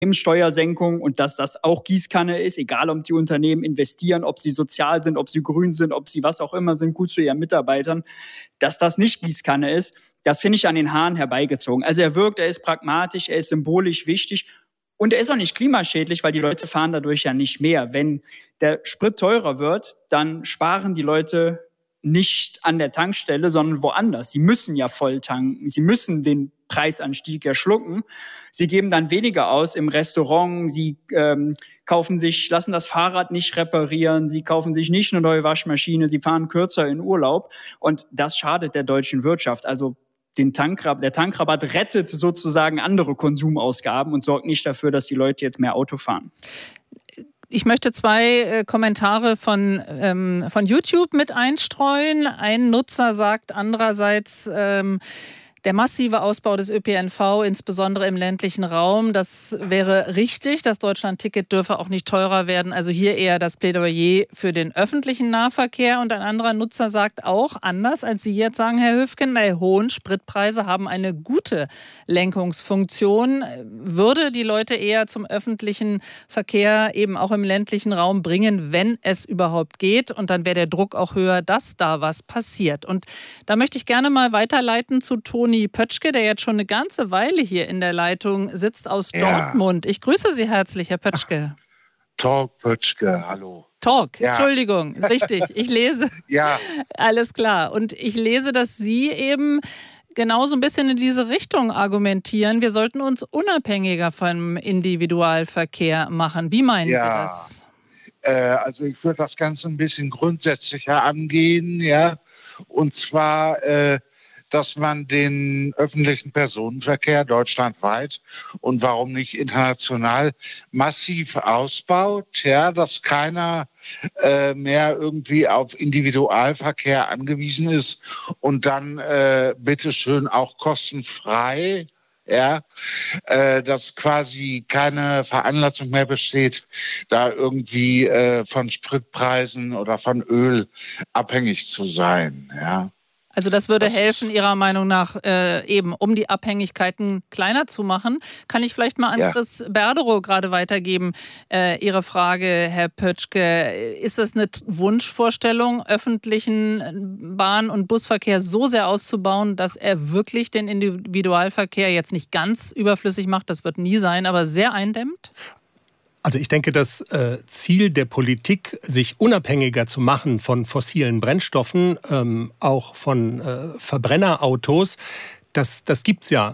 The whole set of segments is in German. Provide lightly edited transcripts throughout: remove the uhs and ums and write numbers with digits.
Steuersenkung und dass das auch Gießkanne ist, egal ob die Unternehmen investieren, ob sie sozial sind, ob sie grün sind, ob sie was auch immer sind, gut zu ihren Mitarbeitern, dass das nicht Gießkanne ist, das finde ich an den Haaren herbeigezogen. Also er ist pragmatisch, er ist symbolisch wichtig und er ist auch nicht klimaschädlich, weil die Leute fahren dadurch ja nicht mehr. Wenn der Sprit teurer wird, dann sparen die Leute nicht an der Tankstelle, sondern woanders. Sie müssen ja voll tanken. Sie müssen den Preisanstieg ja schlucken. Sie geben dann weniger aus im Restaurant. Sie lassen das Fahrrad nicht reparieren. Sie kaufen sich nicht eine neue Waschmaschine. Sie fahren kürzer in Urlaub. Und das schadet der deutschen Wirtschaft. Also der Tankrabatt rettet sozusagen andere Konsumausgaben und sorgt nicht dafür, dass die Leute jetzt mehr Auto fahren. Ich möchte 2 Kommentare von YouTube mit einstreuen. Ein Nutzer sagt andererseits, der massive Ausbau des ÖPNV, insbesondere im ländlichen Raum, das wäre richtig. Das Deutschland-Ticket dürfe auch nicht teurer werden. Also hier eher das Plädoyer für den öffentlichen Nahverkehr. Und ein anderer Nutzer sagt auch, anders als Sie jetzt sagen, Herr Höfgen, hohen Spritpreise haben eine gute Lenkungsfunktion. Würde die Leute eher zum öffentlichen Verkehr eben auch im ländlichen Raum bringen, wenn es überhaupt geht. Und dann wäre der Druck auch höher, dass da was passiert. Und da möchte ich gerne mal weiterleiten zu Toni Pötschke, der jetzt schon eine ganze Weile hier in der Leitung sitzt aus Dortmund. Ich grüße Sie herzlich, Herr Pötschke. Talk Pötschke, hallo. Talk, ja. Entschuldigung, richtig. Ich lese. Ja. Alles klar. Und ich lese, dass Sie eben genau so ein bisschen in diese Richtung argumentieren. Wir sollten uns unabhängiger vom Individualverkehr machen. Wie meinen Sie das? Also ich würde das Ganze ein bisschen grundsätzlicher angehen, ja. Und zwar dass man den öffentlichen Personenverkehr deutschlandweit und warum nicht international massiv ausbaut, ja, dass keiner mehr irgendwie auf Individualverkehr angewiesen ist und dann bitteschön auch kostenfrei, ja, dass quasi keine Veranlassung mehr besteht, da irgendwie von Spritpreisen oder von Öl abhängig zu sein, ja. Also das würde helfen, Ihrer Meinung nach, eben um die Abhängigkeiten kleiner zu machen. Kann ich vielleicht mal an Chris Berderow gerade weitergeben, Ihre Frage, Herr Pötschke. Ist das eine Wunschvorstellung, öffentlichen Bahn- und Busverkehr so sehr auszubauen, dass er wirklich den Individualverkehr jetzt nicht ganz überflüssig macht, das wird nie sein, aber sehr eindämmt? Also ich denke, das Ziel der Politik, sich unabhängiger zu machen von fossilen Brennstoffen, auch von Verbrennerautos, das gibt's ja.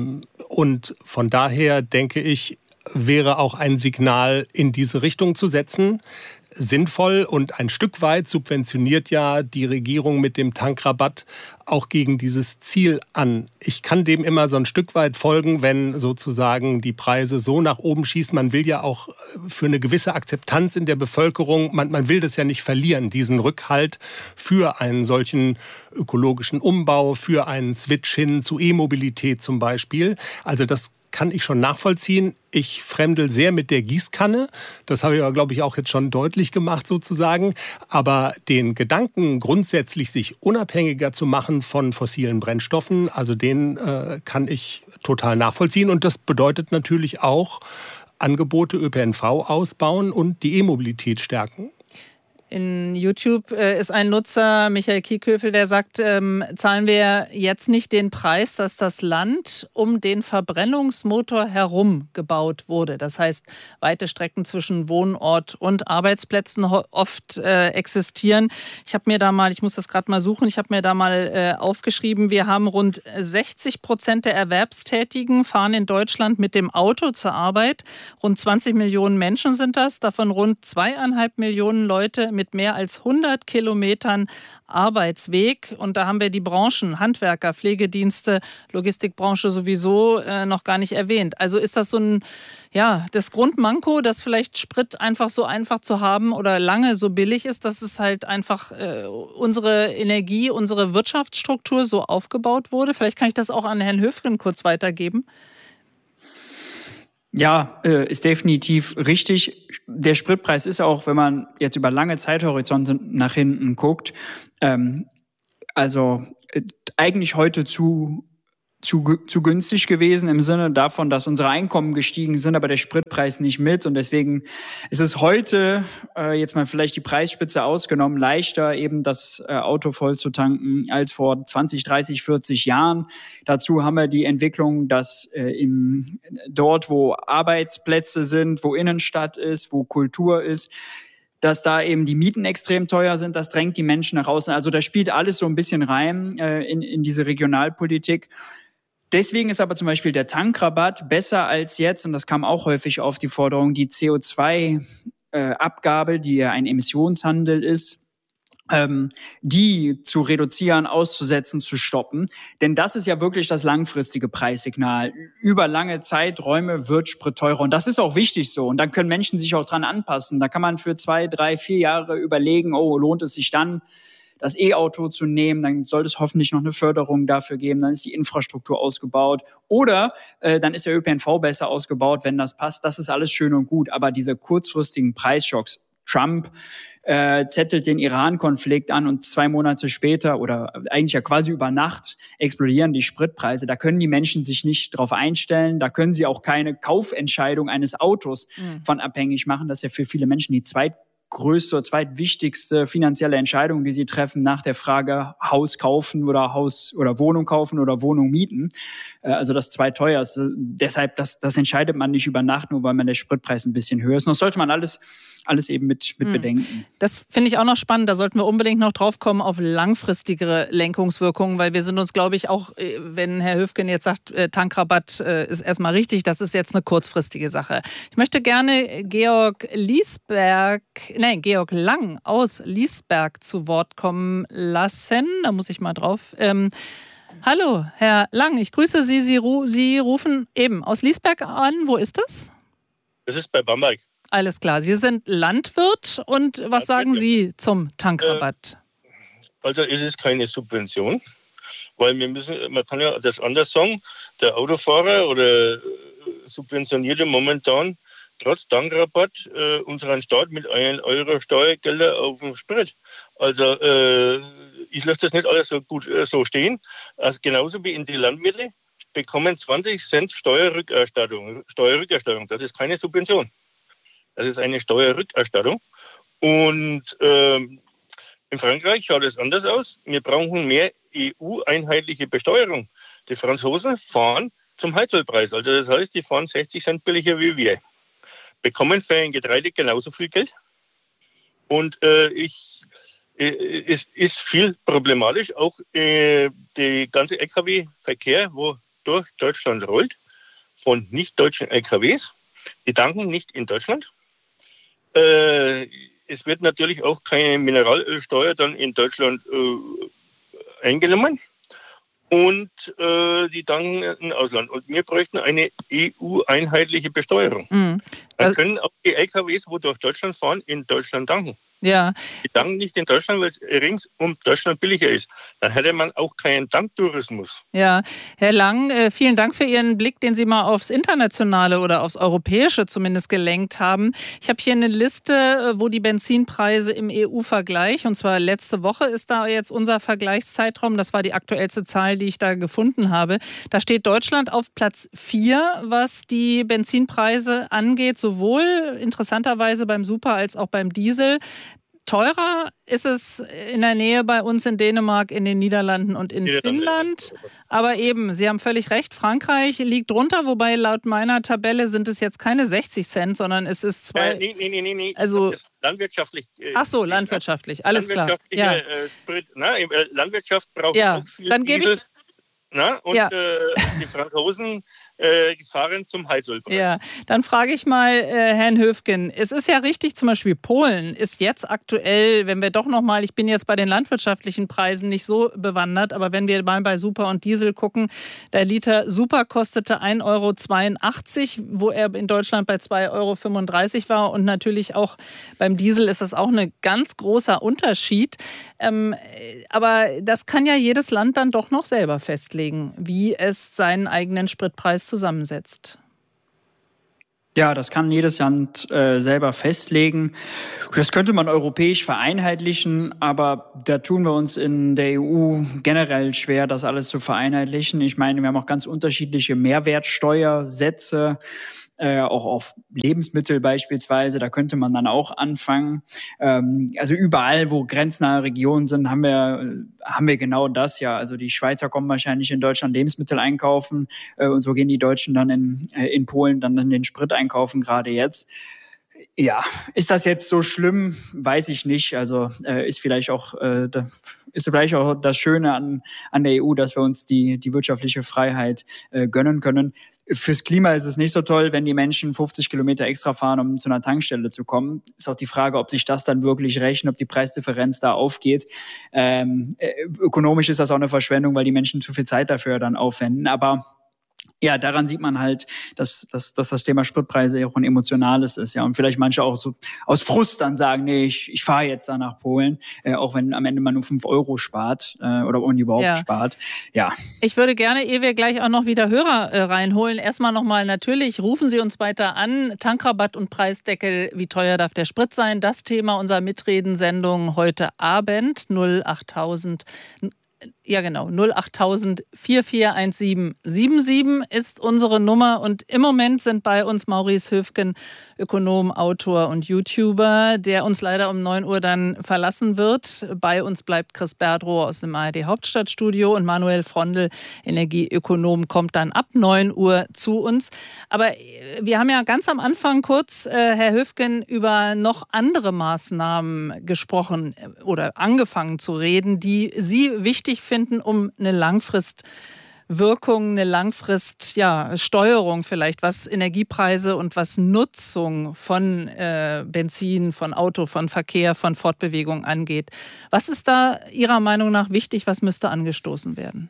Und von daher denke ich, wäre auch ein Signal in diese Richtung zu setzen sinnvoll und ein Stück weit subventioniert ja die Regierung mit dem Tankrabatt auch gegen dieses Ziel an. Ich kann dem immer so ein Stück weit folgen, wenn sozusagen die Preise so nach oben schießen. Man will ja auch für eine gewisse Akzeptanz in der Bevölkerung, man will das ja nicht verlieren, diesen Rückhalt für einen solchen ökologischen Umbau, für einen Switch hin zu E-Mobilität zum Beispiel. Also das kann ich schon nachvollziehen. Ich fremdel sehr mit der Gießkanne. Das habe ich aber, glaube ich, auch jetzt schon deutlich gemacht sozusagen. Aber den Gedanken, grundsätzlich sich unabhängiger zu machen von fossilen Brennstoffen, also den kann ich total nachvollziehen. Und das bedeutet natürlich auch Angebote ÖPNV ausbauen und die E-Mobilität stärken. In YouTube ist ein Nutzer, Michael Kieköfel, der sagt, zahlen wir jetzt nicht den Preis, dass das Land um den Verbrennungsmotor herum gebaut wurde. Das heißt, weite Strecken zwischen Wohnort und Arbeitsplätzen oft existieren. Ich muss das gerade mal suchen, ich habe mir da mal aufgeschrieben, wir haben rund 60% der Erwerbstätigen fahren in Deutschland mit dem Auto zur Arbeit. Rund 20 Millionen Menschen sind das, davon rund 2,5 Millionen Leute mit mehr als 100 Kilometern Arbeitsweg. Und da haben wir die Branchen, Handwerker, Pflegedienste, Logistikbranche sowieso noch gar nicht erwähnt. Also ist das so das Grundmanko, dass vielleicht Sprit einfach so einfach zu haben oder lange so billig ist, dass es halt einfach unsere Energie, unsere Wirtschaftsstruktur so aufgebaut wurde? Vielleicht kann ich das auch an Herrn Höfgen kurz weitergeben. Ja, ist definitiv richtig. Der Spritpreis ist auch, wenn man jetzt über lange Zeithorizonte nach hinten guckt, eigentlich heute zu zu günstig gewesen im Sinne davon, dass unsere Einkommen gestiegen sind, aber der Spritpreis nicht mit. Und deswegen ist es heute, jetzt mal vielleicht die Preisspitze ausgenommen, leichter eben das Auto voll zu tanken als vor 20, 30, 40 Jahren. Dazu haben wir die Entwicklung, dass dort, wo Arbeitsplätze sind, wo Innenstadt ist, wo Kultur ist, dass da eben die Mieten extrem teuer sind, das drängt die Menschen nach außen. Also da spielt alles so ein bisschen rein in diese Regionalpolitik. Deswegen ist aber zum Beispiel der Tankrabatt besser als jetzt, und das kam auch häufig auf die Forderung, die CO2-Abgabe, die ja ein Emissionshandel ist, die zu reduzieren, auszusetzen, zu stoppen. Denn das ist ja wirklich das langfristige Preissignal. Über lange Zeiträume wird Sprit teurer. Und das ist auch wichtig so. Und dann können Menschen sich auch dran anpassen. Da kann man für 2, 3, 4 Jahre überlegen, lohnt es sich dann, das E-Auto zu nehmen, dann sollte es hoffentlich noch eine Förderung dafür geben, dann ist die Infrastruktur ausgebaut oder dann ist der ÖPNV besser ausgebaut, wenn das passt. Das ist alles schön und gut, aber diese kurzfristigen Preisschocks, Trump zettelt den Iran-Konflikt an und 2 Monate später oder eigentlich ja quasi über Nacht explodieren die Spritpreise. Da können die Menschen sich nicht drauf einstellen. Da können sie auch keine Kaufentscheidung eines Autos von abhängig machen. Das ist ja für viele Menschen die zweitgrößte, zweitwichtigste finanzielle Entscheidung, die sie treffen nach der Frage Haus kaufen oder Wohnung kaufen oder Wohnung mieten. Also das zweiteuerste. Deshalb, das entscheidet man nicht über Nacht, nur weil man der Spritpreis ein bisschen höher ist. Und das sollte man alles eben mit bedenken. Das finde ich auch noch spannend. Da sollten wir unbedingt noch drauf kommen auf langfristigere Lenkungswirkungen, weil wir sind uns, glaube ich, auch, wenn Herr Höfgen jetzt sagt, Tankrabatt ist erstmal richtig, das ist jetzt eine kurzfristige Sache. Ich möchte gerne Georg Lang aus Liesberg zu Wort kommen lassen. Da muss ich mal drauf. Hallo, Herr Lang, ich grüße Sie. Sie rufen eben aus Liesberg an. Wo ist das? Das ist bei Bamberg. Alles klar. Sie sind Landwirt und was sagen Sie zum Tankrabatt? Also es ist keine Subvention, weil man kann ja das anders sagen, der Autofahrer oder Subventionierte momentan trotz Tankrabatt unseren Staat mit 1 Euro Steuergelder auf dem Sprit. Also ich lasse das nicht alles so gut so stehen. Also genauso wie in die Landwirte bekommen 20 Cent Steuerrückerstattung. Das ist keine Subvention. Das ist eine Steuerrückerstattung. Und in Frankreich schaut es anders aus. Wir brauchen mehr EU-einheitliche Besteuerung. Die Franzosen fahren zum Heizölpreis. Also das heißt, die fahren 60 Cent billiger wie wir. Bekommen für ein Getreide genauso viel Geld. Und es ist viel problematisch. Auch der ganze Lkw-Verkehr, wo durch Deutschland rollt, von nicht-deutschen Lkws, die tanken nicht in Deutschland. Es wird natürlich auch keine Mineralölsteuer dann in Deutschland eingenommen und die tanken im Ausland. Und wir bräuchten eine EU-einheitliche Besteuerung. Dann können auch die LKWs, wo durch Deutschland fahren, in Deutschland tanken. Ja. Die tanken nicht in Deutschland, weil es rings um Deutschland billiger ist. Dann hätte man auch keinen Tanktourismus. Ja, Herr Lang, vielen Dank für Ihren Blick, den Sie mal aufs Internationale oder aufs Europäische zumindest gelenkt haben. Ich habe hier eine Liste, wo die Benzinpreise im EU-Vergleich, und zwar letzte Woche ist da jetzt unser Vergleichszeitraum, das war die aktuellste Zahl, die ich da gefunden habe. Da steht Deutschland auf Platz 4, was die Benzinpreise angeht, sowohl interessanterweise beim Super als auch beim Diesel. Teurer ist es in der Nähe bei uns in Dänemark, in den Niederlanden und in Finnland. Aber eben, Sie haben völlig recht, Frankreich liegt drunter, wobei laut meiner Tabelle sind es jetzt keine 60 Cent, sondern es ist Nee. Also landwirtschaftlich. Ach so, landwirtschaftlich, alles klar. Ja. Landwirtschaft braucht auch viel dann Diesel. Die Franzosen fahren zum Heizölpreis. Ja, dann frage ich mal Herrn Höfgen. Es ist ja richtig, zum Beispiel Polen ist jetzt aktuell, wenn wir doch nochmal, ich bin jetzt bei den landwirtschaftlichen Preisen nicht so bewandert, aber wenn wir mal bei Super und Diesel gucken, der Liter Super kostete 1,82 €, wo er in Deutschland bei 2,35 € war. Und natürlich auch beim Diesel ist das auch ein ganz großer Unterschied. Aber das kann ja jedes Land dann doch noch selber festlegen, wie es seinen eigenen Spritpreis zusammensetzt. Ja, das kann jedes Land selber festlegen. Das könnte man europäisch vereinheitlichen, aber da tun wir uns in der EU generell schwer, das alles zu vereinheitlichen. Ich meine, wir haben auch ganz unterschiedliche Mehrwertsteuersätze, auch auf Lebensmittel beispielsweise, da könnte man dann auch anfangen. Also überall, wo grenznahe Regionen sind, haben wir genau das ja. Also die Schweizer kommen wahrscheinlich in Deutschland Lebensmittel einkaufen und so gehen die Deutschen dann in Polen dann den Sprit einkaufen, gerade jetzt. Ja, ist das jetzt so schlimm? Weiß ich nicht. Also ist vielleicht auch das Schöne an der EU, dass wir uns die wirtschaftliche Freiheit gönnen können. Fürs Klima ist es nicht so toll, wenn die Menschen 50 Kilometer extra fahren, um zu einer Tankstelle zu kommen. Ist auch die Frage, ob sich das dann wirklich rechnet, ob die Preisdifferenz da aufgeht. Ökonomisch ist das auch eine Verschwendung, weil die Menschen zu viel Zeit dafür dann aufwenden. Aber ja, daran sieht man halt, dass das Thema Spritpreise auch ein emotionales ist, ja. Und vielleicht manche auch so aus Frust dann sagen, nee, ich fahre jetzt da nach Polen, auch wenn am Ende man nur 5 € spart oder überhaupt spart. Ja. Ich würde gerne, ehe wir gleich auch noch wieder Hörer reinholen, erstmal nochmal natürlich, rufen Sie uns weiter an. Tankrabatt und Preisdeckel, wie teuer darf der Sprit sein? Das Thema unserer Mitreden-Sendung heute Abend, 08000 441777 ist unsere Nummer und im Moment sind bei uns Maurice Höfgen, Ökonom, Autor und YouTuber, der uns leider um 9 Uhr dann verlassen wird. Bei uns bleibt Chris Berdrow aus dem ARD Hauptstadtstudio und Manuel Frondl, Energieökonom, kommt dann ab 9 Uhr zu uns. Aber wir haben ja ganz am Anfang kurz, Herr Höfgen, über noch andere Maßnahmen gesprochen oder angefangen zu reden, die Sie wichtig finden, um eine Langfristwirkung, eine Langfriststeuerung vielleicht, was Energiepreise und was Nutzung von Benzin, von Auto, von Verkehr, von Fortbewegung angeht. Was ist da Ihrer Meinung nach wichtig? Was müsste angestoßen werden?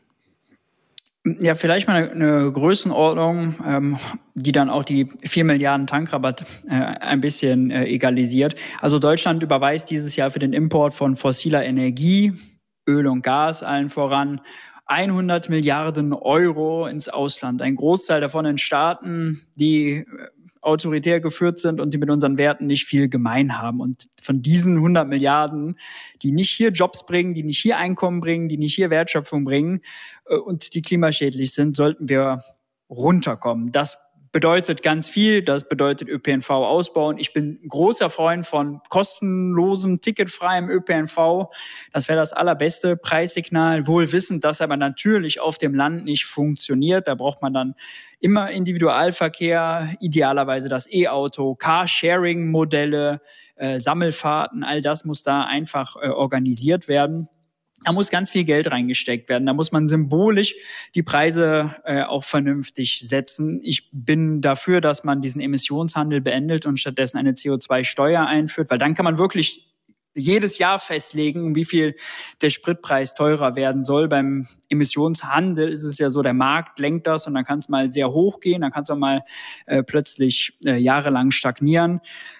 Ja, vielleicht mal eine Größenordnung, die dann auch die 4 Milliarden Tankrabatt ein bisschen egalisiert. Also Deutschland überweist dieses Jahr für den Import von fossiler Energie, Öl und Gas allen voran, 100 Milliarden € ins Ausland. Ein Großteil davon in Staaten, die autoritär geführt sind und die mit unseren Werten nicht viel gemein haben. Und von diesen 100 Milliarden, die nicht hier Jobs bringen, die nicht hier Einkommen bringen, die nicht hier Wertschöpfung bringen und die klimaschädlich sind, sollten wir runterkommen. Das bedeutet ganz viel, das bedeutet ÖPNV ausbauen. Ich bin großer Freund von kostenlosem, ticketfreiem ÖPNV. Das wäre das allerbeste Preissignal, wohl wissend, dass aber natürlich auf dem Land nicht funktioniert. Da braucht man dann immer Individualverkehr, idealerweise das E-Auto, Carsharing-Modelle, Sammelfahrten, all das muss da einfach organisiert werden. Da muss ganz viel Geld reingesteckt werden. Da muss man symbolisch die Preise auch vernünftig setzen. Ich bin dafür, dass man diesen Emissionshandel beendet und stattdessen eine CO2-Steuer einführt, weil dann kann man wirklich jedes Jahr festlegen, wie viel der Spritpreis teurer werden soll. Beim Emissionshandel ist es ja so, der Markt lenkt das und dann kann es mal sehr hoch gehen, dann kann es auch mal plötzlich jahrelang stagnieren.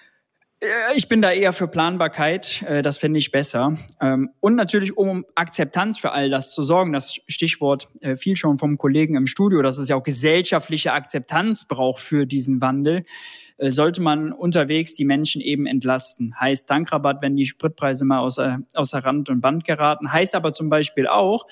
Ich bin da eher für Planbarkeit, das finde ich besser. Und natürlich, um Akzeptanz für all das zu sorgen, das Stichwort fiel schon vom Kollegen im Studio, dass es ja auch gesellschaftliche Akzeptanz braucht für diesen Wandel, sollte man unterwegs die Menschen eben entlasten. Heißt Tankrabatt, wenn die Spritpreise mal außer Rand und Band geraten. Heißt aber zum Beispiel auch,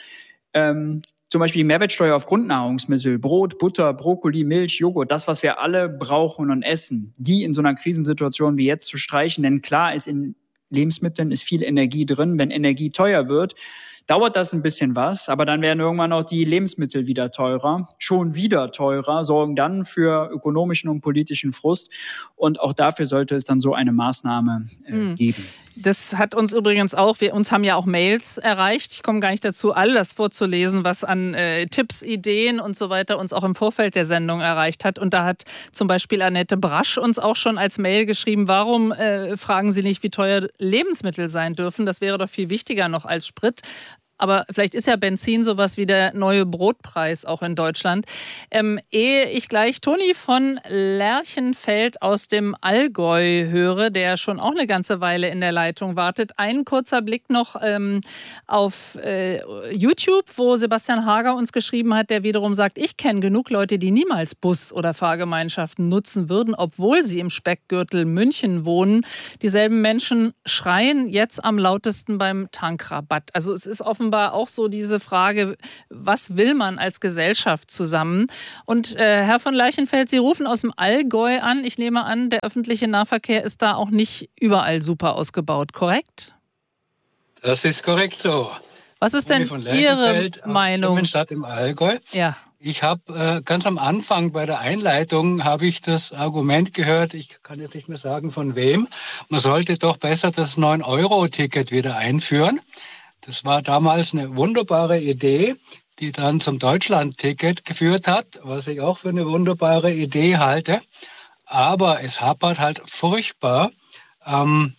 zum Beispiel die Mehrwertsteuer auf Grundnahrungsmittel, Brot, Butter, Brokkoli, Milch, Joghurt, das, was wir alle brauchen und essen, die in so einer Krisensituation wie jetzt zu streichen. Denn klar ist, in Lebensmitteln ist viel Energie drin. Wenn Energie teuer wird, dauert das ein bisschen was, aber dann werden irgendwann auch die Lebensmittel wieder teurer, schon wieder teurer, sorgen dann für ökonomischen und politischen Frust. Und auch dafür sollte es dann so eine Maßnahme geben. Das hat uns übrigens auch, uns haben ja auch Mails erreicht. Ich komme gar nicht dazu, all das vorzulesen, was an Tipps, Ideen und so weiter uns auch im Vorfeld der Sendung erreicht hat. Und da hat zum Beispiel Annette Brasch uns auch schon als Mail geschrieben, warum fragen Sie nicht, wie teuer Lebensmittel sein dürfen? Das wäre doch viel wichtiger noch als Sprit. Aber vielleicht ist ja Benzin sowas wie der neue Brotpreis auch in Deutschland. Ehe ich gleich Toni von Lerchenfeld aus dem Allgäu höre, der schon auch eine ganze Weile in der Leitung wartet, ein kurzer Blick noch auf YouTube, wo Sebastian Hager uns geschrieben hat, der wiederum sagt, ich kenne genug Leute, die niemals Bus- oder Fahrgemeinschaften nutzen würden, obwohl sie im Speckgürtel München wohnen. Dieselben Menschen schreien jetzt am lautesten beim Tankrabatt. Also es ist offenbar auch so diese Frage, was will man als Gesellschaft zusammen? Und Herr von Lerchenfeld, Sie rufen aus dem Allgäu an. Ich nehme an, der öffentliche Nahverkehr ist da auch nicht überall super ausgebaut, korrekt? Das ist korrekt so. Was ist denn Ihre Meinung? Stadt im Allgäu. Ja. Ich habe ganz am Anfang bei der Einleitung habe ich das Argument gehört, ich kann jetzt nicht mehr sagen von wem, man sollte doch besser das 9-Euro-Ticket wieder einführen. Das war damals eine wunderbare Idee, die dann zum Deutschland-Ticket geführt hat, was ich auch für eine wunderbare Idee halte. Aber es hapert halt furchtbar an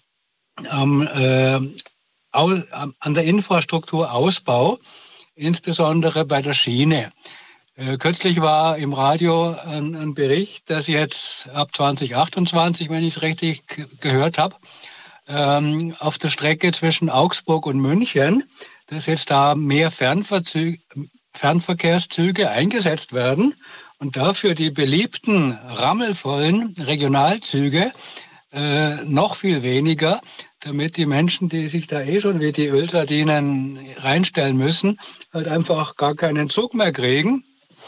der Infrastrukturausbau, insbesondere bei der Schiene. Kürzlich war im Radio ein Bericht, dass jetzt ab 2028, wenn ich es richtig gehört habe, auf der Strecke zwischen Augsburg und München, dass jetzt da mehr Fernverkehrszüge eingesetzt werden und dafür die beliebten, rammelvollen Regionalzüge noch viel weniger, damit die Menschen, die sich da schon wie die Ölsardinen reinstellen müssen, halt einfach gar keinen Zug mehr kriegen.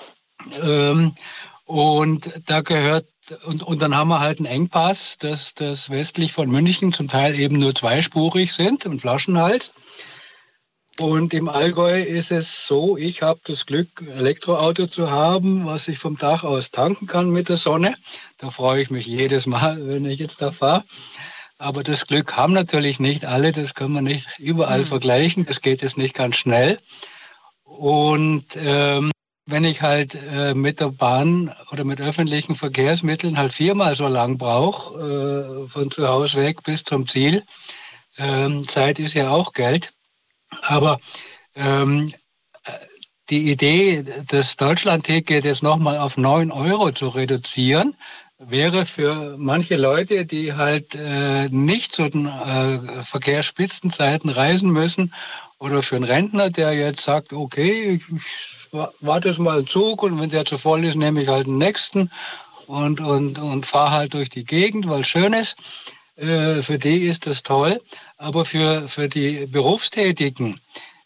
Und da gehört und dann haben wir halt einen Engpass, dass das westlich von München zum Teil eben nur zweispurig sind und Flaschenhals. Und im Allgäu ist es so, ich habe das Glück, ein Elektroauto zu haben, was ich vom Dach aus tanken kann mit der Sonne. Da freue ich mich jedes Mal, wenn ich jetzt da fahre. Aber das Glück haben natürlich nicht alle, das kann man nicht überall vergleichen, das geht jetzt nicht ganz schnell. Und wenn ich halt mit der Bahn oder mit öffentlichen Verkehrsmitteln halt 4-mal so lang brauche, von zu Hause weg bis zum Ziel, Zeit ist ja auch Geld. Aber die Idee, das Deutschland-Ticket jetzt nochmal auf 9 Euro zu reduzieren, wäre für manche Leute, die halt nicht zu den Verkehrsspitzenzeiten reisen müssen, oder für einen Rentner, der jetzt sagt, okay, ich warte jetzt mal einen Zug und wenn der zu voll ist, nehme ich halt den nächsten und fahre halt durch die Gegend, weil es schön ist. Für die ist das toll. Aber für die Berufstätigen,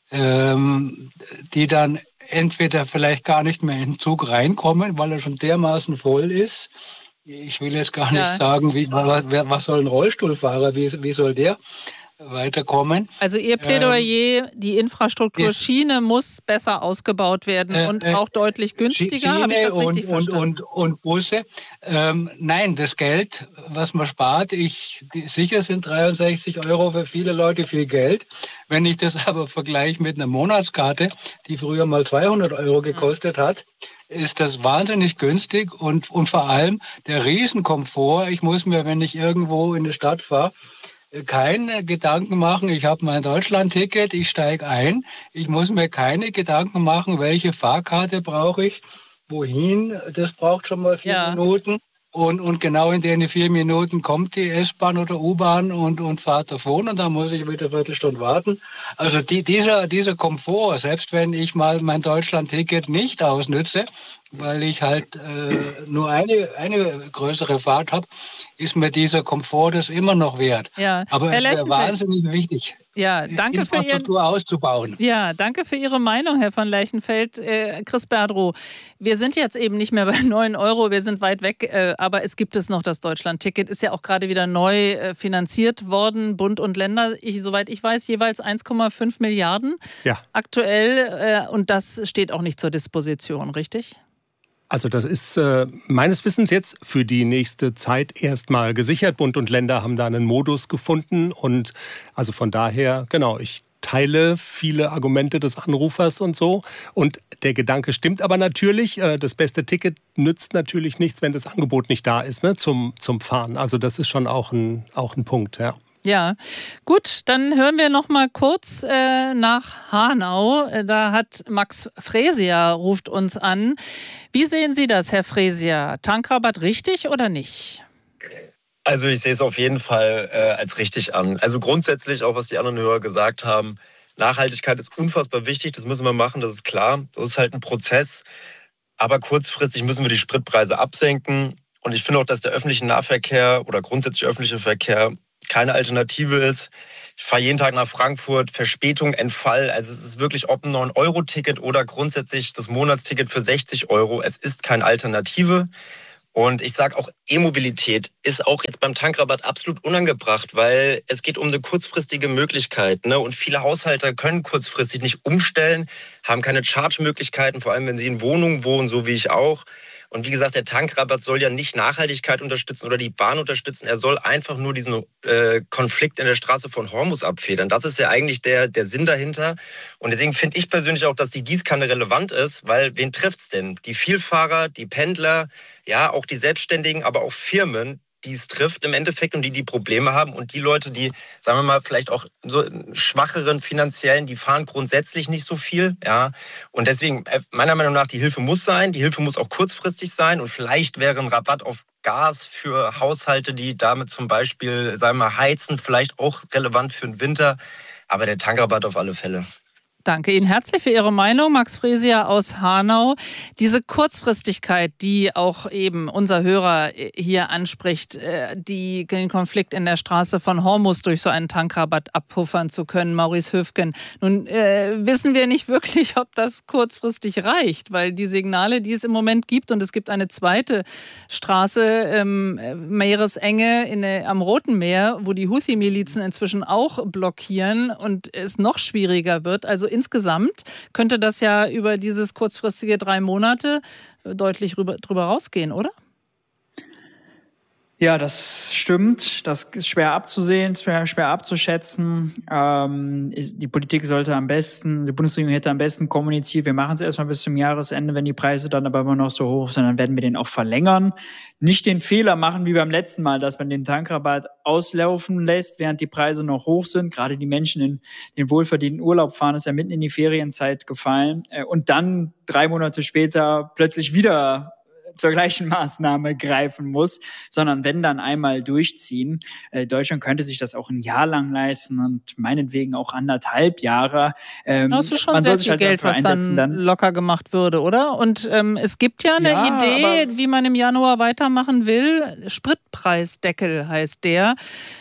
die dann entweder vielleicht gar nicht mehr in den Zug reinkommen, weil er schon dermaßen voll ist. Ich will jetzt gar nicht sagen, was soll ein Rollstuhlfahrer, wie soll der weiterkommen. Also Ihr Plädoyer, die Infrastruktur Schiene muss besser ausgebaut werden und auch deutlich günstiger, habe ich das richtig verstanden? Und Busse. Nein, das Geld, was man spart, sicher sind 63 Euro für viele Leute viel Geld. Wenn ich das aber vergleiche mit einer Monatskarte, die früher mal 200 Euro gekostet hat, ist das wahnsinnig günstig und vor allem der Riesenkomfort. Ich muss mir, wenn ich irgendwo in die Stadt fahre, keine Gedanken machen, ich habe mein Deutschland-Ticket, ich steige ein. Ich muss mir keine Gedanken machen, welche Fahrkarte brauche ich, wohin. Das braucht schon mal 4 Minuten. Und genau in den 4 Minuten kommt die S-Bahn oder U-Bahn und fahrt davon und dann muss ich wieder eine Viertelstunde warten. Also dieser Komfort, selbst wenn ich mal mein Deutschland-Ticket nicht ausnütze, weil ich halt nur eine größere Fahrt habe, ist mir dieser Komfort das immer noch wert. Ja. Aber es wäre wahnsinnig wichtig, danke Infrastruktur auszubauen. Ja, danke für Ihre Meinung, Herr von Lerchenfeld. Chris Berdrow, wir sind jetzt eben nicht mehr bei 9 Euro, wir sind weit weg, aber es gibt es noch, das Deutschland-Ticket. Ist ja auch gerade wieder neu finanziert worden, Bund und Länder, soweit ich weiß, jeweils 1,5 Milliarden aktuell. Und das steht auch nicht zur Disposition, richtig? Also das ist meines Wissens jetzt für die nächste Zeit erstmal gesichert. Bund und Länder haben da einen Modus gefunden und also von daher, genau, ich teile viele Argumente des Anrufers und so. Und der Gedanke stimmt aber natürlich, das beste Ticket nützt natürlich nichts, wenn das Angebot nicht da ist, ne, zum Fahren. Also das ist schon auch ein Punkt, ja. Ja, gut, dann hören wir noch mal kurz nach Hanau. Da hat Max Fresier ruft uns an. Wie sehen Sie das, Herr Fresier? Tankrabatt richtig oder nicht? Also ich sehe es auf jeden Fall als richtig an. Also grundsätzlich auch, was die anderen Hörer gesagt haben, Nachhaltigkeit ist unfassbar wichtig, das müssen wir machen, das ist klar. Das ist halt ein Prozess. Aber kurzfristig müssen wir die Spritpreise absenken. Und ich finde auch, dass der öffentliche Nahverkehr oder grundsätzlich öffentliche Verkehr keine Alternative ist. Ich fahre jeden Tag nach Frankfurt, Verspätung, Entfall. Also es ist wirklich ob ein 9-Euro-Ticket oder grundsätzlich das Monatsticket für 60 Euro. Es ist keine Alternative. Und ich sage auch, E-Mobilität ist auch jetzt beim Tankrabatt absolut unangebracht, weil es geht um eine kurzfristige Möglichkeit. Ne? Und viele Haushalte können kurzfristig nicht umstellen, haben keine Charge-Möglichkeiten, vor allem wenn sie in Wohnungen wohnen, so wie ich auch. Und wie gesagt, der Tankrabatt soll ja nicht Nachhaltigkeit unterstützen oder die Bahn unterstützen. Er soll einfach nur diesen Konflikt in der Straße von Hormuz abfedern. Das ist ja eigentlich der Sinn dahinter. Und deswegen finde ich persönlich auch, dass die Gießkanne relevant ist, weil wen trifft's denn? Die Vielfahrer, die Pendler, ja, auch die Selbstständigen, aber auch Firmen, die es trifft im Endeffekt und die Probleme haben. Und die Leute, die, sagen wir mal, vielleicht auch so schwacheren finanziellen, die fahren grundsätzlich nicht so viel. Ja. Und deswegen, meiner Meinung nach, die Hilfe muss sein. Die Hilfe muss auch kurzfristig sein. Und vielleicht wäre ein Rabatt auf Gas für Haushalte, die damit zum Beispiel, sagen wir mal, heizen, vielleicht auch relevant für den Winter. Aber der Tankrabatt auf alle Fälle. Danke Ihnen herzlich für Ihre Meinung, Max Fresier aus Hanau. Diese Kurzfristigkeit, die auch eben unser Hörer hier anspricht, den Konflikt in der Straße von Hormuz durch so einen Tankrabatt abpuffern zu können, Maurice Höfgen. Nun wissen wir nicht wirklich, ob das kurzfristig reicht, weil die Signale, die es im Moment gibt, und es gibt eine zweite Straße, Meeresenge am Roten Meer, wo die Houthi-Milizen inzwischen auch blockieren und es noch schwieriger wird. Also insgesamt könnte das ja über dieses kurzfristige 3 Monate deutlich drüber rausgehen, oder? Ja, das stimmt. Das ist schwer abzusehen, schwer abzuschätzen. Die Politik sollte am besten, die Bundesregierung hätte am besten kommuniziert, wir machen es erstmal bis zum Jahresende, wenn die Preise dann aber immer noch so hoch sind, dann werden wir den auch verlängern. Nicht den Fehler machen wie beim letzten Mal, dass man den Tankrabatt auslaufen lässt, während die Preise noch hoch sind. Gerade die Menschen in den wohlverdienten Urlaub fahren, ist ja mitten in die Ferienzeit gefallen. Und dann 3 Monate später plötzlich wieder zur gleichen Maßnahme greifen muss, sondern wenn dann einmal durchziehen. Deutschland könnte sich das auch ein Jahr lang leisten und meinetwegen auch 1,5 Jahre. Das ist schon sehr viel Geld, was dann locker gemacht würde, oder? Und es gibt ja eine Idee, wie man im Januar weitermachen will. Spritpreisdeckel heißt der.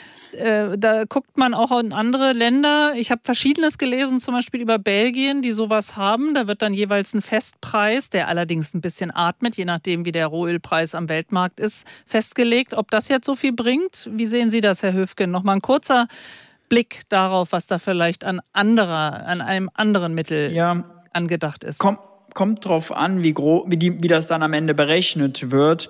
Da guckt man auch in andere Länder. Ich habe Verschiedenes gelesen, zum Beispiel über Belgien, die sowas haben. Da wird dann jeweils ein Festpreis, der allerdings ein bisschen atmet, je nachdem, wie der Rohölpreis am Weltmarkt ist, festgelegt. Ob das jetzt so viel bringt? Wie sehen Sie das, Herr Höfgen? Nochmal ein kurzer Blick darauf, was da vielleicht an einem anderen Mittel angedacht ist. Kommt drauf an, wie das dann am Ende berechnet wird.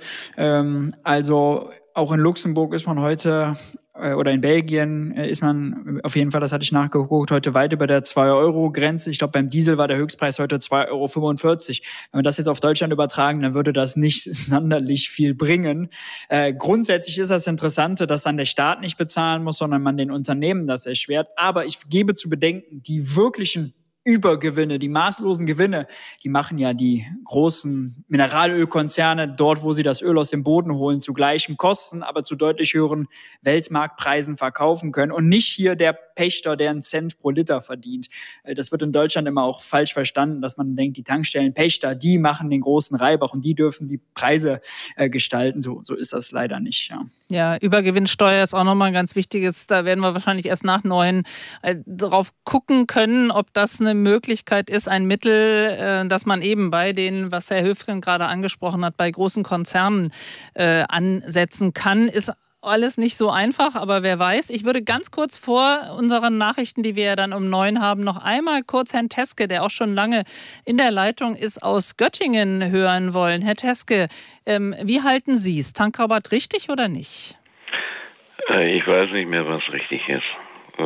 Also auch in Luxemburg ist man heute oder in Belgien ist man auf jeden Fall, das hatte ich nachgeguckt, heute weit über der 2-Euro-Grenze. Ich glaube, beim Diesel war der Höchstpreis heute 2,45 Euro. Wenn wir das jetzt auf Deutschland übertragen, dann würde das nicht sonderlich viel bringen. Grundsätzlich ist das Interessante, dass dann der Staat nicht bezahlen muss, sondern man den Unternehmen das erschwert. Aber ich gebe zu bedenken, die wirklichen Übergewinne, die maßlosen Gewinne, die machen ja die großen Mineralölkonzerne dort, wo sie das Öl aus dem Boden holen, zu gleichen Kosten, aber zu deutlich höheren Weltmarktpreisen verkaufen können und nicht hier der Pächter, der einen Cent pro Liter verdient. Das wird in Deutschland immer auch falsch verstanden, dass man denkt, die Tankstellenpächter, die machen den großen Reibach und die dürfen die Preise gestalten. So ist das leider nicht. Ja, Übergewinnsteuer ist auch nochmal ein ganz wichtiges. Da werden wir wahrscheinlich erst nach 9 drauf gucken können, ob das eine Möglichkeit ist, ein Mittel, dass man eben bei den, was Herr Höfgen gerade angesprochen hat, bei großen Konzernen ansetzen kann. Ist alles nicht so einfach, aber wer weiß. Ich würde ganz kurz vor unseren Nachrichten, die wir ja dann um 9 haben, noch einmal kurz Herrn Teske, der auch schon lange in der Leitung ist, aus Göttingen hören wollen. Herr Teske, wie halten Sie es? Tankrabatt richtig oder nicht? Ich weiß nicht mehr, was richtig ist.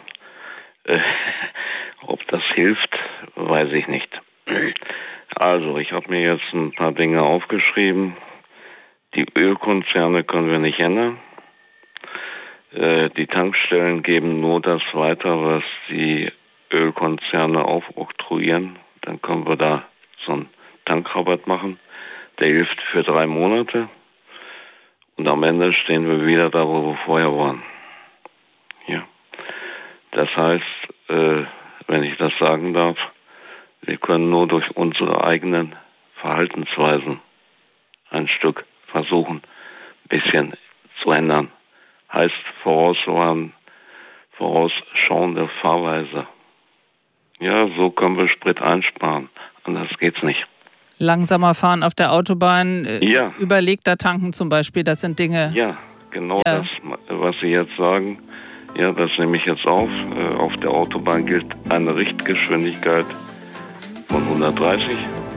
Ob das hilft, weiß ich nicht. Also, ich habe mir jetzt ein paar Dinge aufgeschrieben. Die Ölkonzerne können wir nicht ändern. Die Tankstellen geben nur das weiter, was die Ölkonzerne aufoktroyieren. Dann können wir da so einen Tankrabatt machen. Der hilft für 3 Monate. Und am Ende stehen wir wieder da, wo wir vorher waren. Ja. Das heißt, wenn ich das sagen darf, wir können nur durch unsere eigenen Verhaltensweisen ein Stück versuchen, ein bisschen zu ändern. Heißt vorausschauende Fahrweise. Ja, so können wir Sprit einsparen. Anders geht's nicht. Langsamer fahren auf der Autobahn, ja. Überlegter tanken zum Beispiel, das sind Dinge. Ja, genau das, was Sie jetzt sagen. Ja, das nehme ich jetzt auf. Auf der Autobahn gilt eine Richtgeschwindigkeit von 130.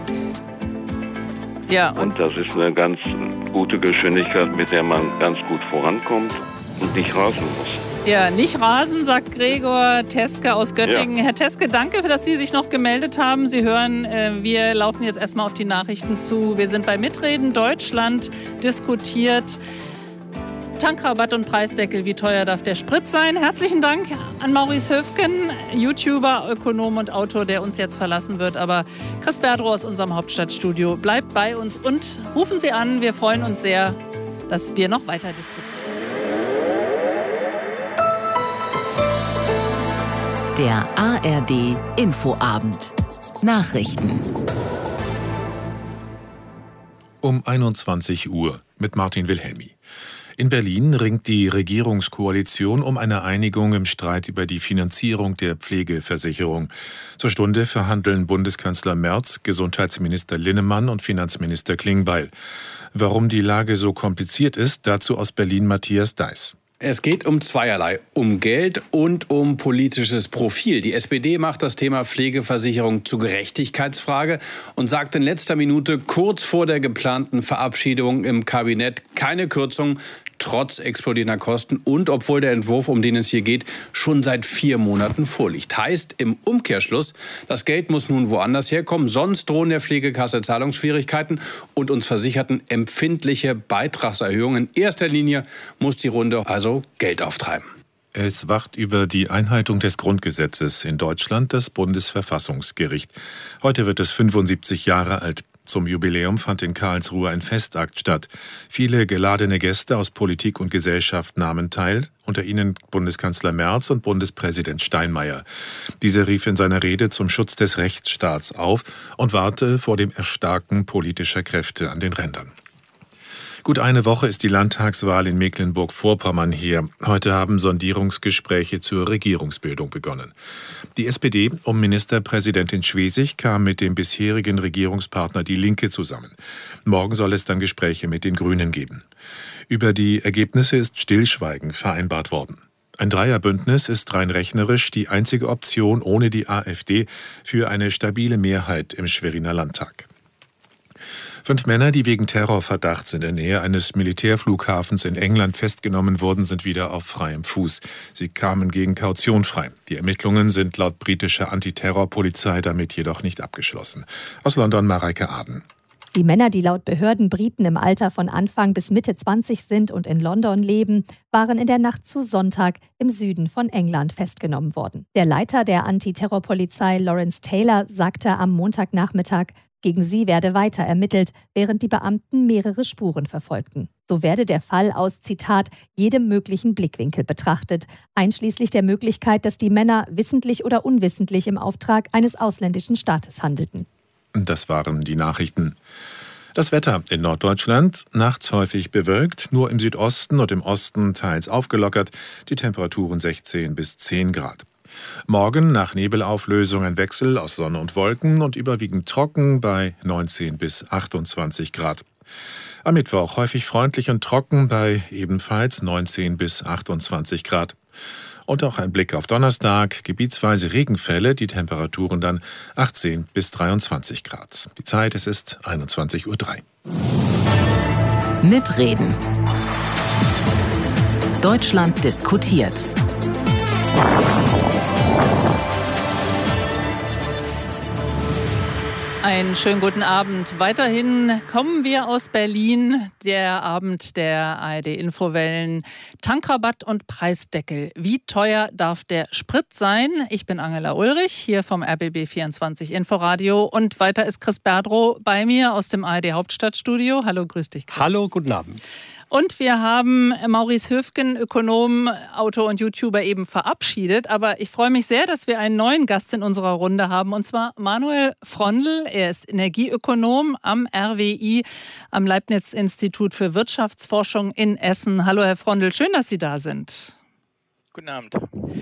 Ja, und das ist eine ganz gute Geschwindigkeit, mit der man ganz gut vorankommt und nicht rasen muss. Ja, nicht rasen, sagt Gregor Teske aus Göttingen. Ja. Herr Teske, danke, dass Sie sich noch gemeldet haben. Sie hören, wir laufen jetzt erstmal auf die Nachrichten zu. Wir sind bei Mitreden Deutschland diskutiert. Tankrabatt und Preisdeckel, wie teuer darf der Sprit sein? Herzlichen Dank an Maurice Höfgen, YouTuber, Ökonom und Autor, der uns jetzt verlassen wird. Aber Chris Berdrow aus unserem Hauptstadtstudio bleibt bei uns und rufen Sie an. Wir freuen uns sehr, dass wir noch weiter diskutieren. Der ARD Infoabend. Nachrichten. Um 21 Uhr mit Martin Wilhelmi. In Berlin ringt die Regierungskoalition um eine Einigung im Streit über die Finanzierung der Pflegeversicherung. Zur Stunde verhandeln Bundeskanzler Merz, Gesundheitsminister Linnemann und Finanzminister Klingbeil. Warum die Lage so kompliziert ist, dazu aus Berlin Matthias Deiß. Es geht um zweierlei, um Geld und um politisches Profil. Die SPD macht das Thema Pflegeversicherung zur Gerechtigkeitsfrage und sagt in letzter Minute kurz vor der geplanten Verabschiedung im Kabinett keine Kürzung, trotz explodierender Kosten und obwohl der Entwurf, um den es hier geht, schon seit 4 Monaten vorliegt. Heißt im Umkehrschluss, das Geld muss nun woanders herkommen, sonst drohen der Pflegekasse Zahlungsschwierigkeiten und uns Versicherten empfindliche Beitragserhöhungen. In erster Linie muss die Runde also Geld auftreiben. Es wacht über die Einhaltung des Grundgesetzes in Deutschland das Bundesverfassungsgericht. Heute wird es 75 Jahre alt. Zum Jubiläum fand in Karlsruhe ein Festakt statt. Viele geladene Gäste aus Politik und Gesellschaft nahmen teil, unter ihnen Bundeskanzler Merz und Bundespräsident Steinmeier. Dieser rief in seiner Rede zum Schutz des Rechtsstaats auf und warnte vor dem Erstarken politischer Kräfte an den Rändern. Gut eine Woche ist die Landtagswahl in Mecklenburg-Vorpommern her. Heute haben Sondierungsgespräche zur Regierungsbildung begonnen. Die SPD um Ministerpräsidentin Schwesig kam mit dem bisherigen Regierungspartner Die Linke zusammen. Morgen soll es dann Gespräche mit den Grünen geben. Über die Ergebnisse ist Stillschweigen vereinbart worden. Ein Dreierbündnis ist rein rechnerisch die einzige Option ohne die AfD für eine stabile Mehrheit im Schweriner Landtag. 5 Männer, die wegen Terrorverdachts in der Nähe eines Militärflughafens in England festgenommen wurden, sind wieder auf freiem Fuß. Sie kamen gegen Kaution frei. Die Ermittlungen sind laut britischer Antiterrorpolizei damit jedoch nicht abgeschlossen. Aus London Mareike Aden. Die Männer, die laut Behörden Briten im Alter von Anfang bis Mitte 20 sind und in London leben, waren in der Nacht zu Sonntag im Süden von England festgenommen worden. Der Leiter der Antiterrorpolizei Lawrence Taylor sagte am Montagnachmittag, gegen sie werde weiter ermittelt, während die Beamten mehrere Spuren verfolgten. So werde der Fall aus, Zitat, jedem möglichen Blickwinkel betrachtet, einschließlich der Möglichkeit, dass die Männer wissentlich oder unwissentlich im Auftrag eines ausländischen Staates handelten. Das waren die Nachrichten. Das Wetter in Norddeutschland, nachts häufig bewölkt, nur im Südosten und im Osten teils aufgelockert, die Temperaturen 16 bis 10 Grad. Morgen nach Nebelauflösung ein Wechsel aus Sonne und Wolken und überwiegend trocken bei 19 bis 28 Grad. Am Mittwoch häufig freundlich und trocken bei ebenfalls 19 bis 28 Grad. Und auch ein Blick auf Donnerstag, gebietsweise Regenfälle, die Temperaturen dann 18 bis 23 Grad. Die Zeit, es ist 21:03 Uhr. Mitreden. Deutschland diskutiert. Einen schönen guten Abend. Weiterhin kommen wir aus Berlin. Der Abend der ARD-Infowellen. Tankrabatt und Preisdeckel. Wie teuer darf der Sprit sein? Ich bin Angela Ulrich, hier vom RBB24 Inforadio. Und weiter ist Chris Berdrow bei mir aus dem ARD-Hauptstadtstudio. Hallo, grüß dich, Chris. Hallo, guten Abend. Und wir haben Maurice Höfgen, Ökonom, Autor und YouTuber, eben verabschiedet. Aber ich freue mich sehr, dass wir einen neuen Gast in unserer Runde haben, und zwar Manuel Frondl. Er ist Energieökonom am RWI, am Leibniz-Institut für Wirtschaftsforschung in Essen. Hallo, Herr Frondl, schön, dass Sie da sind. Guten Abend.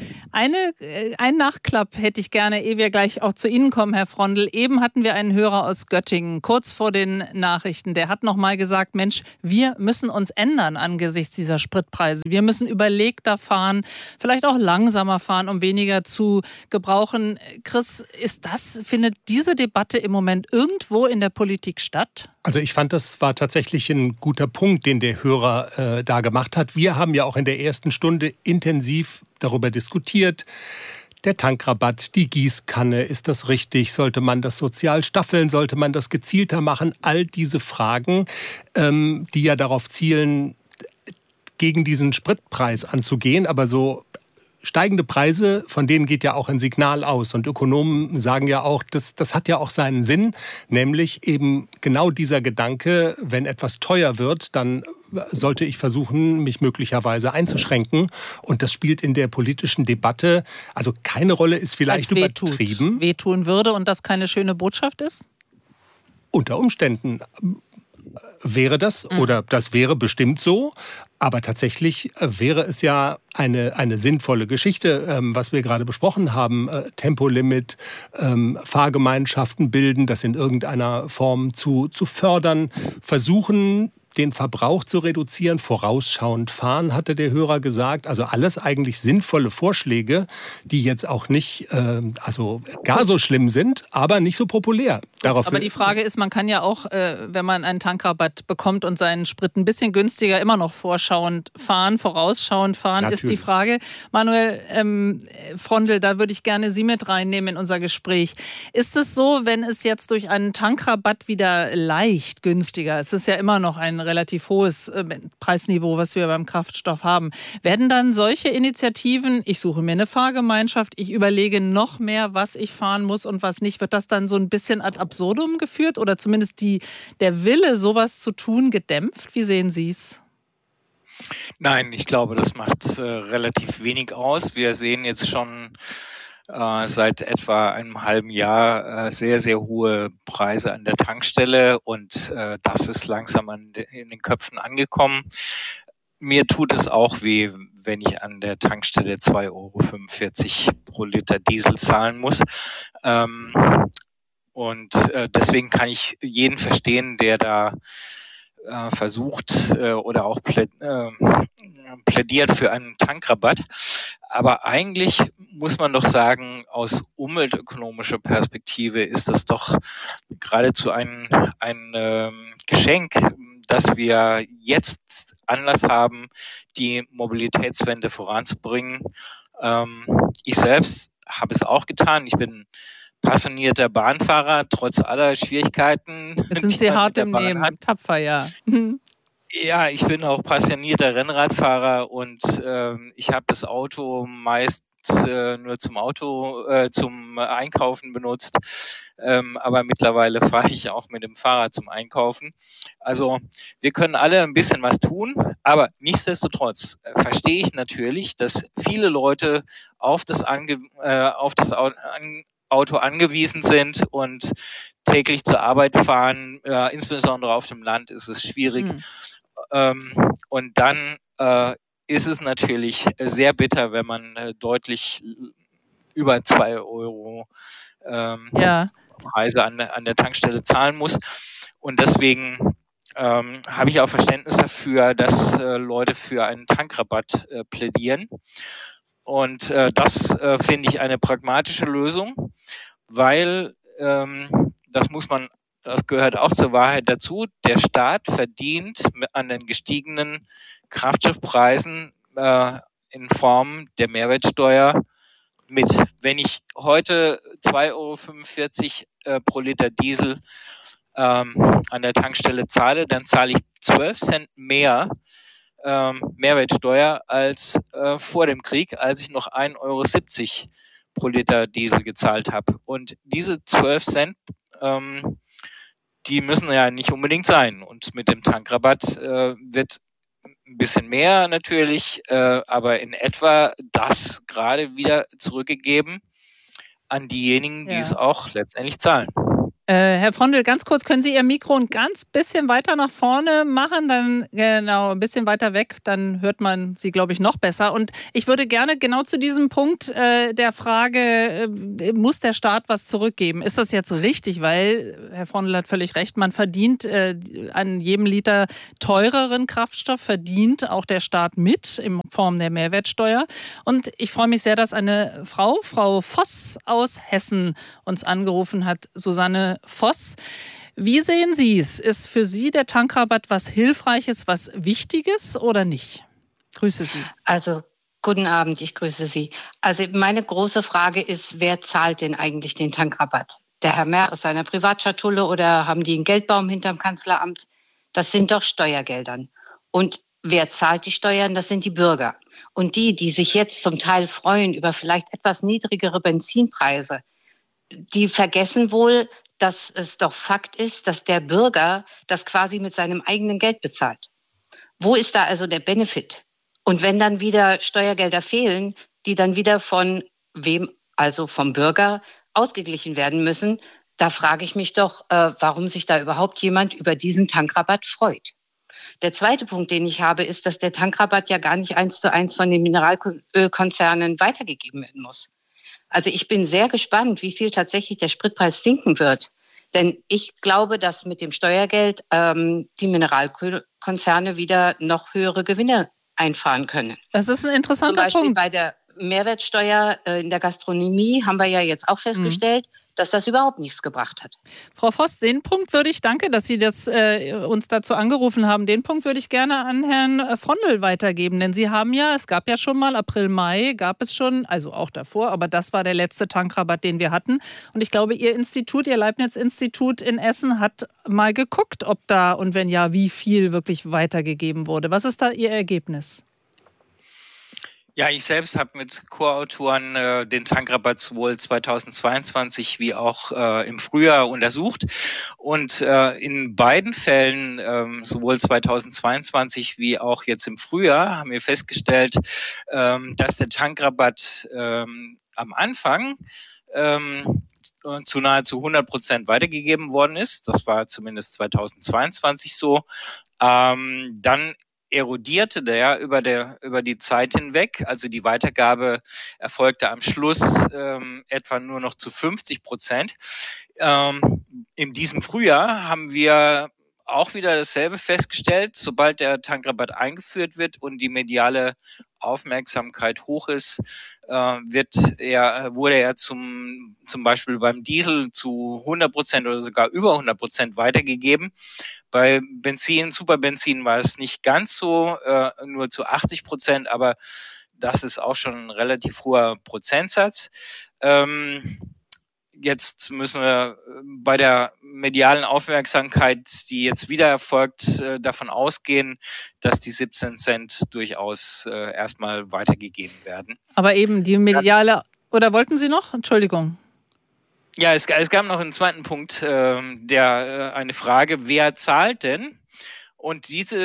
Ein Nachklapp hätte ich gerne, ehe wir gleich auch zu Ihnen kommen, Herr Frondl. Eben hatten wir einen Hörer aus Göttingen, kurz vor den Nachrichten. Der hat noch mal gesagt, Mensch, wir müssen uns ändern angesichts dieser Spritpreise. Wir müssen überlegter fahren, vielleicht auch langsamer fahren, um weniger zu gebrauchen. Chris, findet diese Debatte im Moment irgendwo in der Politik statt? Also ich fand, das war tatsächlich ein guter Punkt, den der Hörer da gemacht hat. Wir haben ja auch in der ersten Stunde intensiv darüber diskutiert. Der Tankrabatt, die Gießkanne, ist das richtig? Sollte man das sozial staffeln? Sollte man das gezielter machen? All diese Fragen, die ja darauf zielen, gegen diesen Spritpreis anzugehen, aber so steigende Preise, von denen geht ja auch ein Signal aus. Und Ökonomen sagen ja auch, das hat ja auch seinen Sinn, nämlich eben genau dieser Gedanke, wenn etwas teuer wird, dann sollte ich versuchen, mich möglicherweise einzuschränken. Und das spielt in der politischen Debatte, also keine Rolle, ist vielleicht übertrieben. Wehtun würde und das keine schöne Botschaft ist? Unter Umständen wäre das, oder das wäre bestimmt so. Aber tatsächlich wäre es ja eine sinnvolle Geschichte, was wir gerade besprochen haben. Tempolimit, Fahrgemeinschaften bilden, das in irgendeiner Form zu fördern, versuchen, den Verbrauch zu reduzieren, vorausschauend fahren, hatte der Hörer gesagt. Also alles eigentlich sinnvolle Vorschläge, die jetzt auch nicht gar so schlimm sind, aber nicht so populär. Aber die Frage ist, man kann ja auch, wenn man einen Tankrabatt bekommt und seinen Sprit ein bisschen günstiger, immer noch vorausschauend fahren. Natürlich. Ist die Frage. Manuel Frondl, da würde ich gerne Sie mit reinnehmen in unser Gespräch. Ist es so, wenn es jetzt durch einen Tankrabatt wieder leicht günstiger, es ist ja immer noch ein relativ hohes Preisniveau, was wir beim Kraftstoff haben. Werden dann solche Initiativen, ich suche mir eine Fahrgemeinschaft, ich überlege noch mehr, was ich fahren muss und was nicht, wird das dann so ein bisschen ad absurdum geführt oder zumindest der Wille, sowas zu tun, gedämpft? Wie sehen Sie es? Nein, ich glaube, das macht relativ wenig aus. Wir sehen jetzt schon seit etwa einem halben Jahr sehr, sehr hohe Preise an der Tankstelle und das ist langsam in den Köpfen angekommen. Mir tut es auch weh, wenn ich an der Tankstelle 2,45 € pro Liter Diesel zahlen muss. Und deswegen kann ich jeden verstehen, der da versucht oder auch plädiert für einen Tankrabatt. Aber eigentlich muss man doch sagen, aus umweltökonomischer Perspektive ist das doch geradezu ein Geschenk, dass wir jetzt Anlass haben, die Mobilitätswende voranzubringen. Ich selbst habe es auch getan. Ich bin passionierter Bahnfahrer, trotz aller Schwierigkeiten. Das sind Sie hart im Nehmen, tapfer, ja. Ja, ich bin auch passionierter Rennradfahrer und ich habe das Auto meist nur zum Einkaufen benutzt, aber mittlerweile fahre ich auch mit dem Fahrrad zum Einkaufen. Also wir können alle ein bisschen was tun, aber nichtsdestotrotz verstehe ich natürlich, dass viele Leute auf das Auto angewiesen sind und täglich zur Arbeit fahren. Insbesondere auf dem Land ist es schwierig. Und dann ist es natürlich sehr bitter, wenn man deutlich über 2 € Preise an der Tankstelle zahlen muss. Und deswegen habe ich auch Verständnis dafür, dass Leute für einen Tankrabatt plädieren. Und das finde ich eine pragmatische Lösung, weil das gehört auch zur Wahrheit dazu, der Staat verdient an den gestiegenen Kraftstoffpreisen in Form der Mehrwertsteuer mit. Wenn ich heute 2,45 € pro Liter Diesel an der Tankstelle zahle, dann zahle ich 12 Cent mehr Mehrwertsteuer als vor dem Krieg, als ich noch 1,70 € pro Liter Diesel gezahlt habe. Und diese 12 Cent, die müssen ja nicht unbedingt sein. Und mit dem Tankrabatt wird ein bisschen mehr natürlich, aber in etwa das gerade wieder zurückgegeben an diejenigen, die es auch letztendlich zahlen. Herr Frondel, ganz kurz, können Sie Ihr Mikro ein ganz bisschen weiter nach vorne machen? Dann genau, ein bisschen weiter weg, dann hört man Sie, glaube ich, noch besser. Und ich würde gerne genau zu diesem Punkt der Frage, muss der Staat was zurückgeben? Ist das jetzt richtig? Weil, Herr Frondel hat völlig recht, man verdient an jedem Liter teureren Kraftstoff, verdient auch der Staat mit in Form der Mehrwertsteuer. Und ich freue mich sehr, dass eine Frau Voss aus Hessen, uns angerufen hat, Susanne Voss. Wie sehen Sie es? Ist für Sie der Tankrabatt was Hilfreiches, was Wichtiges oder nicht? Grüße Sie. Also, guten Abend, ich grüße Sie. Also meine große Frage ist, wer zahlt denn eigentlich den Tankrabatt? Der Herr Merz aus seiner Privatschatulle oder haben die einen Geldbaum hinterm Kanzleramt? Das sind doch Steuergeldern. Und wer zahlt die Steuern? Das sind die Bürger. Und die sich jetzt zum Teil freuen über vielleicht etwas niedrigere Benzinpreise, die vergessen wohl, dass es doch Fakt ist, dass der Bürger das quasi mit seinem eigenen Geld bezahlt. Wo ist da also der Benefit? Und wenn dann wieder Steuergelder fehlen, die dann wieder von wem, also vom Bürger, ausgeglichen werden müssen, da frage ich mich doch, warum sich da überhaupt jemand über diesen Tankrabatt freut. Der zweite Punkt, den ich habe, ist, dass der Tankrabatt ja gar nicht 1:1 von den Mineralölkonzernen weitergegeben werden muss. Also ich bin sehr gespannt, wie viel tatsächlich der Spritpreis sinken wird. Denn ich glaube, dass mit dem Steuergeld die Mineralkonzerne wieder noch höhere Gewinne einfahren können. Das ist ein interessanter Punkt. Zum Beispiel bei der Mehrwertsteuer in der Gastronomie haben wir ja jetzt auch festgestellt, dass das überhaupt nichts gebracht hat. Frau Voss, den Punkt würde ich, danke, dass Sie uns dazu angerufen haben, den Punkt würde ich gerne an Herrn Frondel weitergeben. Denn Sie haben ja, es gab ja schon mal April, Mai, gab es schon, also auch davor, aber das war der letzte Tankrabatt, den wir hatten. Und ich glaube, Ihr Institut, Ihr Leibniz-Institut in Essen hat mal geguckt, ob da und wenn ja, wie viel wirklich weitergegeben wurde. Was ist da Ihr Ergebnis? Ja, ich selbst habe mit Co-Autoren den Tankrabatt sowohl 2022 wie auch im Frühjahr untersucht. Und in beiden Fällen, sowohl 2022 wie auch jetzt im Frühjahr, haben wir festgestellt, dass der Tankrabatt am Anfang zu nahezu 100% weitergegeben worden ist. Das war zumindest 2022 so. Dann erodierte der über die Zeit hinweg. Also die Weitergabe erfolgte am Schluss etwa nur noch zu 50%. In diesem Frühjahr haben wir auch wieder dasselbe festgestellt. Sobald der Tankrabatt eingeführt wird und die mediale Aufmerksamkeit hoch ist, wurde er zum Beispiel beim Diesel zu 100% oder sogar über 100% weitergegeben. Bei Benzin, Superbenzin war es nicht ganz so, nur zu 80%, aber das ist auch schon ein relativ hoher Prozentsatz. Jetzt müssen wir bei der medialen Aufmerksamkeit, die jetzt wieder erfolgt, davon ausgehen, dass die 17 Cent durchaus erstmal weitergegeben werden. Aber eben die mediale, oder wollten Sie noch? Entschuldigung. Ja, es gab noch einen zweiten Punkt, eine Frage, wer zahlt denn? Und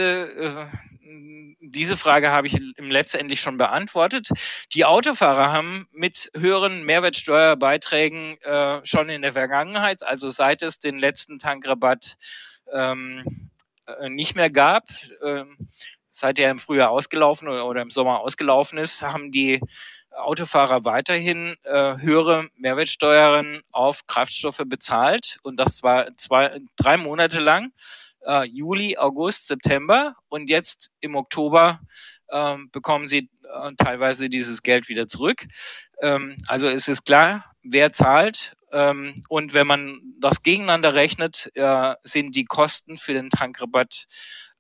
diese Frage habe ich letztendlich schon beantwortet. Die Autofahrer haben mit höheren Mehrwertsteuerbeiträgen schon in der Vergangenheit, also seit es den letzten Tankrabatt nicht mehr gab, seit er im Frühjahr ausgelaufen oder im Sommer ausgelaufen ist, haben die Autofahrer weiterhin höhere Mehrwertsteuern auf Kraftstoffe bezahlt. Und das war 3 Monate lang. Juli, August, September und jetzt im Oktober bekommen sie teilweise dieses Geld wieder zurück. Also es ist klar, wer zahlt und wenn man das gegeneinander rechnet, sind die Kosten für den Tankrabatt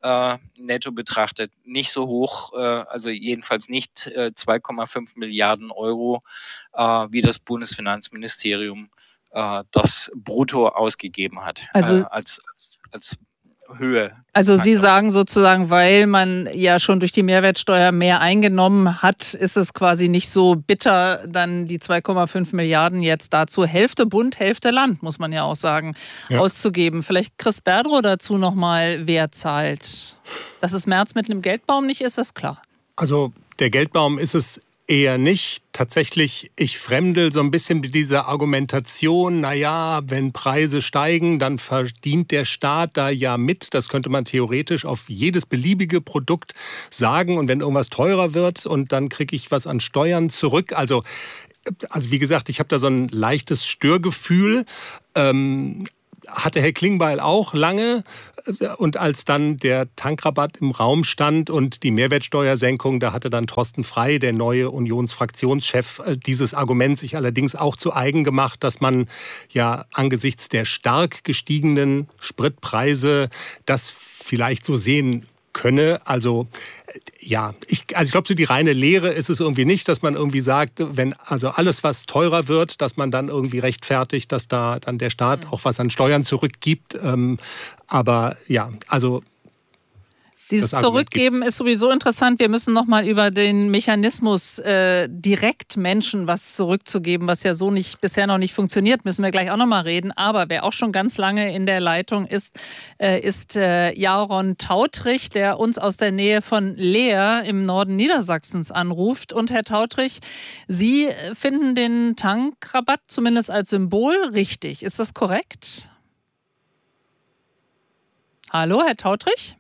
netto betrachtet nicht so hoch, also jedenfalls nicht 2,5 Milliarden Euro, wie das Bundesfinanzministerium das brutto ausgegeben hat, Also als Höhe. Also Sie sagen sozusagen, weil man ja schon durch die Mehrwertsteuer mehr eingenommen hat, ist es quasi nicht so bitter, dann die 2,5 Milliarden jetzt dazu Hälfte Bund, Hälfte Land, muss man ja auch sagen, auszugeben. Vielleicht Chris Berdrow dazu nochmal, wer zahlt. Dass es Merz mit einem Geldbaum nicht ist, ist klar. Also der Geldbaum ist es eher nicht. Tatsächlich, ich fremdel so ein bisschen mit dieser Argumentation, naja, wenn Preise steigen, dann verdient der Staat da ja mit. Das könnte man theoretisch auf jedes beliebige Produkt sagen. Und wenn irgendwas teurer wird und dann kriege ich was an Steuern zurück. Also wie gesagt, ich habe da so ein leichtes Störgefühl. Hatte Herr Klingbeil auch lange. Und als dann der Tankrabatt im Raum stand und die Mehrwertsteuersenkung, da hatte dann Thorsten Frey, der neue Unionsfraktionschef, dieses Argument sich allerdings auch zu eigen gemacht, dass man ja angesichts der stark gestiegenen Spritpreise das vielleicht so sehen könne. Also ja, ich glaube, so die reine Lehre ist es irgendwie nicht, dass man irgendwie sagt, wenn also alles, was teurer wird, dass man dann irgendwie rechtfertigt, dass da dann der Staat auch was an Steuern zurückgibt. Aber ja, also dieses Zurückgeben ist sowieso interessant. Wir müssen noch mal über den Mechanismus, direkt Menschen was zurückzugeben, was ja so bisher noch nicht funktioniert, müssen wir gleich auch noch mal reden. Aber wer auch schon ganz lange in der Leitung ist Jaron Tautrich, der uns aus der Nähe von Leer im Norden Niedersachsens anruft. Und Herr Tautrich, Sie finden den Tankrabatt zumindest als Symbol richtig. Ist das korrekt? Hallo, Herr Tautrich?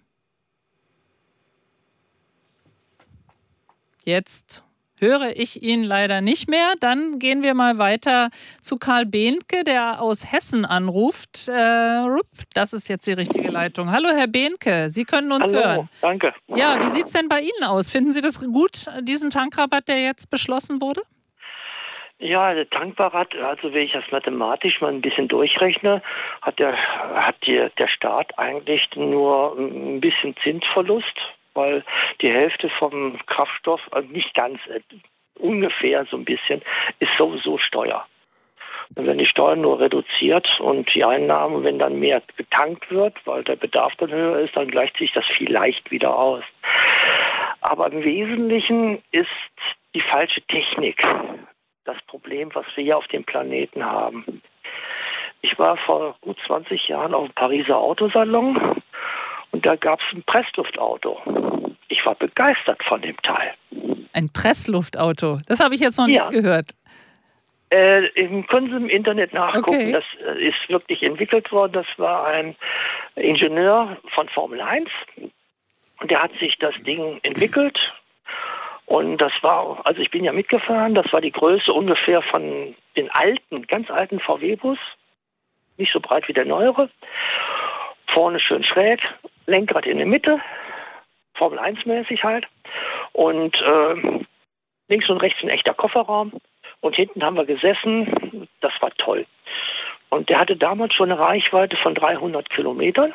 Jetzt höre ich ihn leider nicht mehr. Dann gehen wir mal weiter zu Karl Behnke, der aus Hessen anruft. Das ist jetzt die richtige Leitung. Hallo, Herr Behnke, Sie können uns hören. Danke. Ja, wie sieht es denn bei Ihnen aus? Finden Sie das gut, diesen Tankrabatt, der jetzt beschlossen wurde? Ja, der Tankrabatt, also wenn ich das mathematisch mal ein bisschen durchrechne, hat der Staat eigentlich nur ein bisschen Zinsverlust, weil die Hälfte vom Kraftstoff, also nicht ganz, ungefähr so ein bisschen, ist sowieso Steuer. Und wenn die Steuer nur reduziert und die Einnahmen, wenn dann mehr getankt wird, weil der Bedarf dann höher ist, dann gleicht sich das vielleicht wieder aus. Aber im Wesentlichen ist die falsche Technik das Problem, was wir hier auf dem Planeten haben. Ich war vor gut 20 Jahren auf dem Pariser Autosalon und da gab es ein Pressluftauto. Ich war begeistert von dem Teil. Ein Pressluftauto? Das habe ich jetzt noch nicht gehört. Können Sie im Internet nachgucken. Okay. Das ist wirklich entwickelt worden. Das war ein Ingenieur von Formel 1. Und der hat sich das Ding entwickelt. Und das war, also ich bin ja mitgefahren, das war die Größe ungefähr von den alten, ganz alten VW-Bus. Nicht so breit wie der neuere. Vorne schön schräg, Lenkrad in der Mitte, Formel 1-mäßig halt. Und links und rechts ein echter Kofferraum. Und hinten haben wir gesessen, das war toll. Und der hatte damals schon eine Reichweite von 300 Kilometern.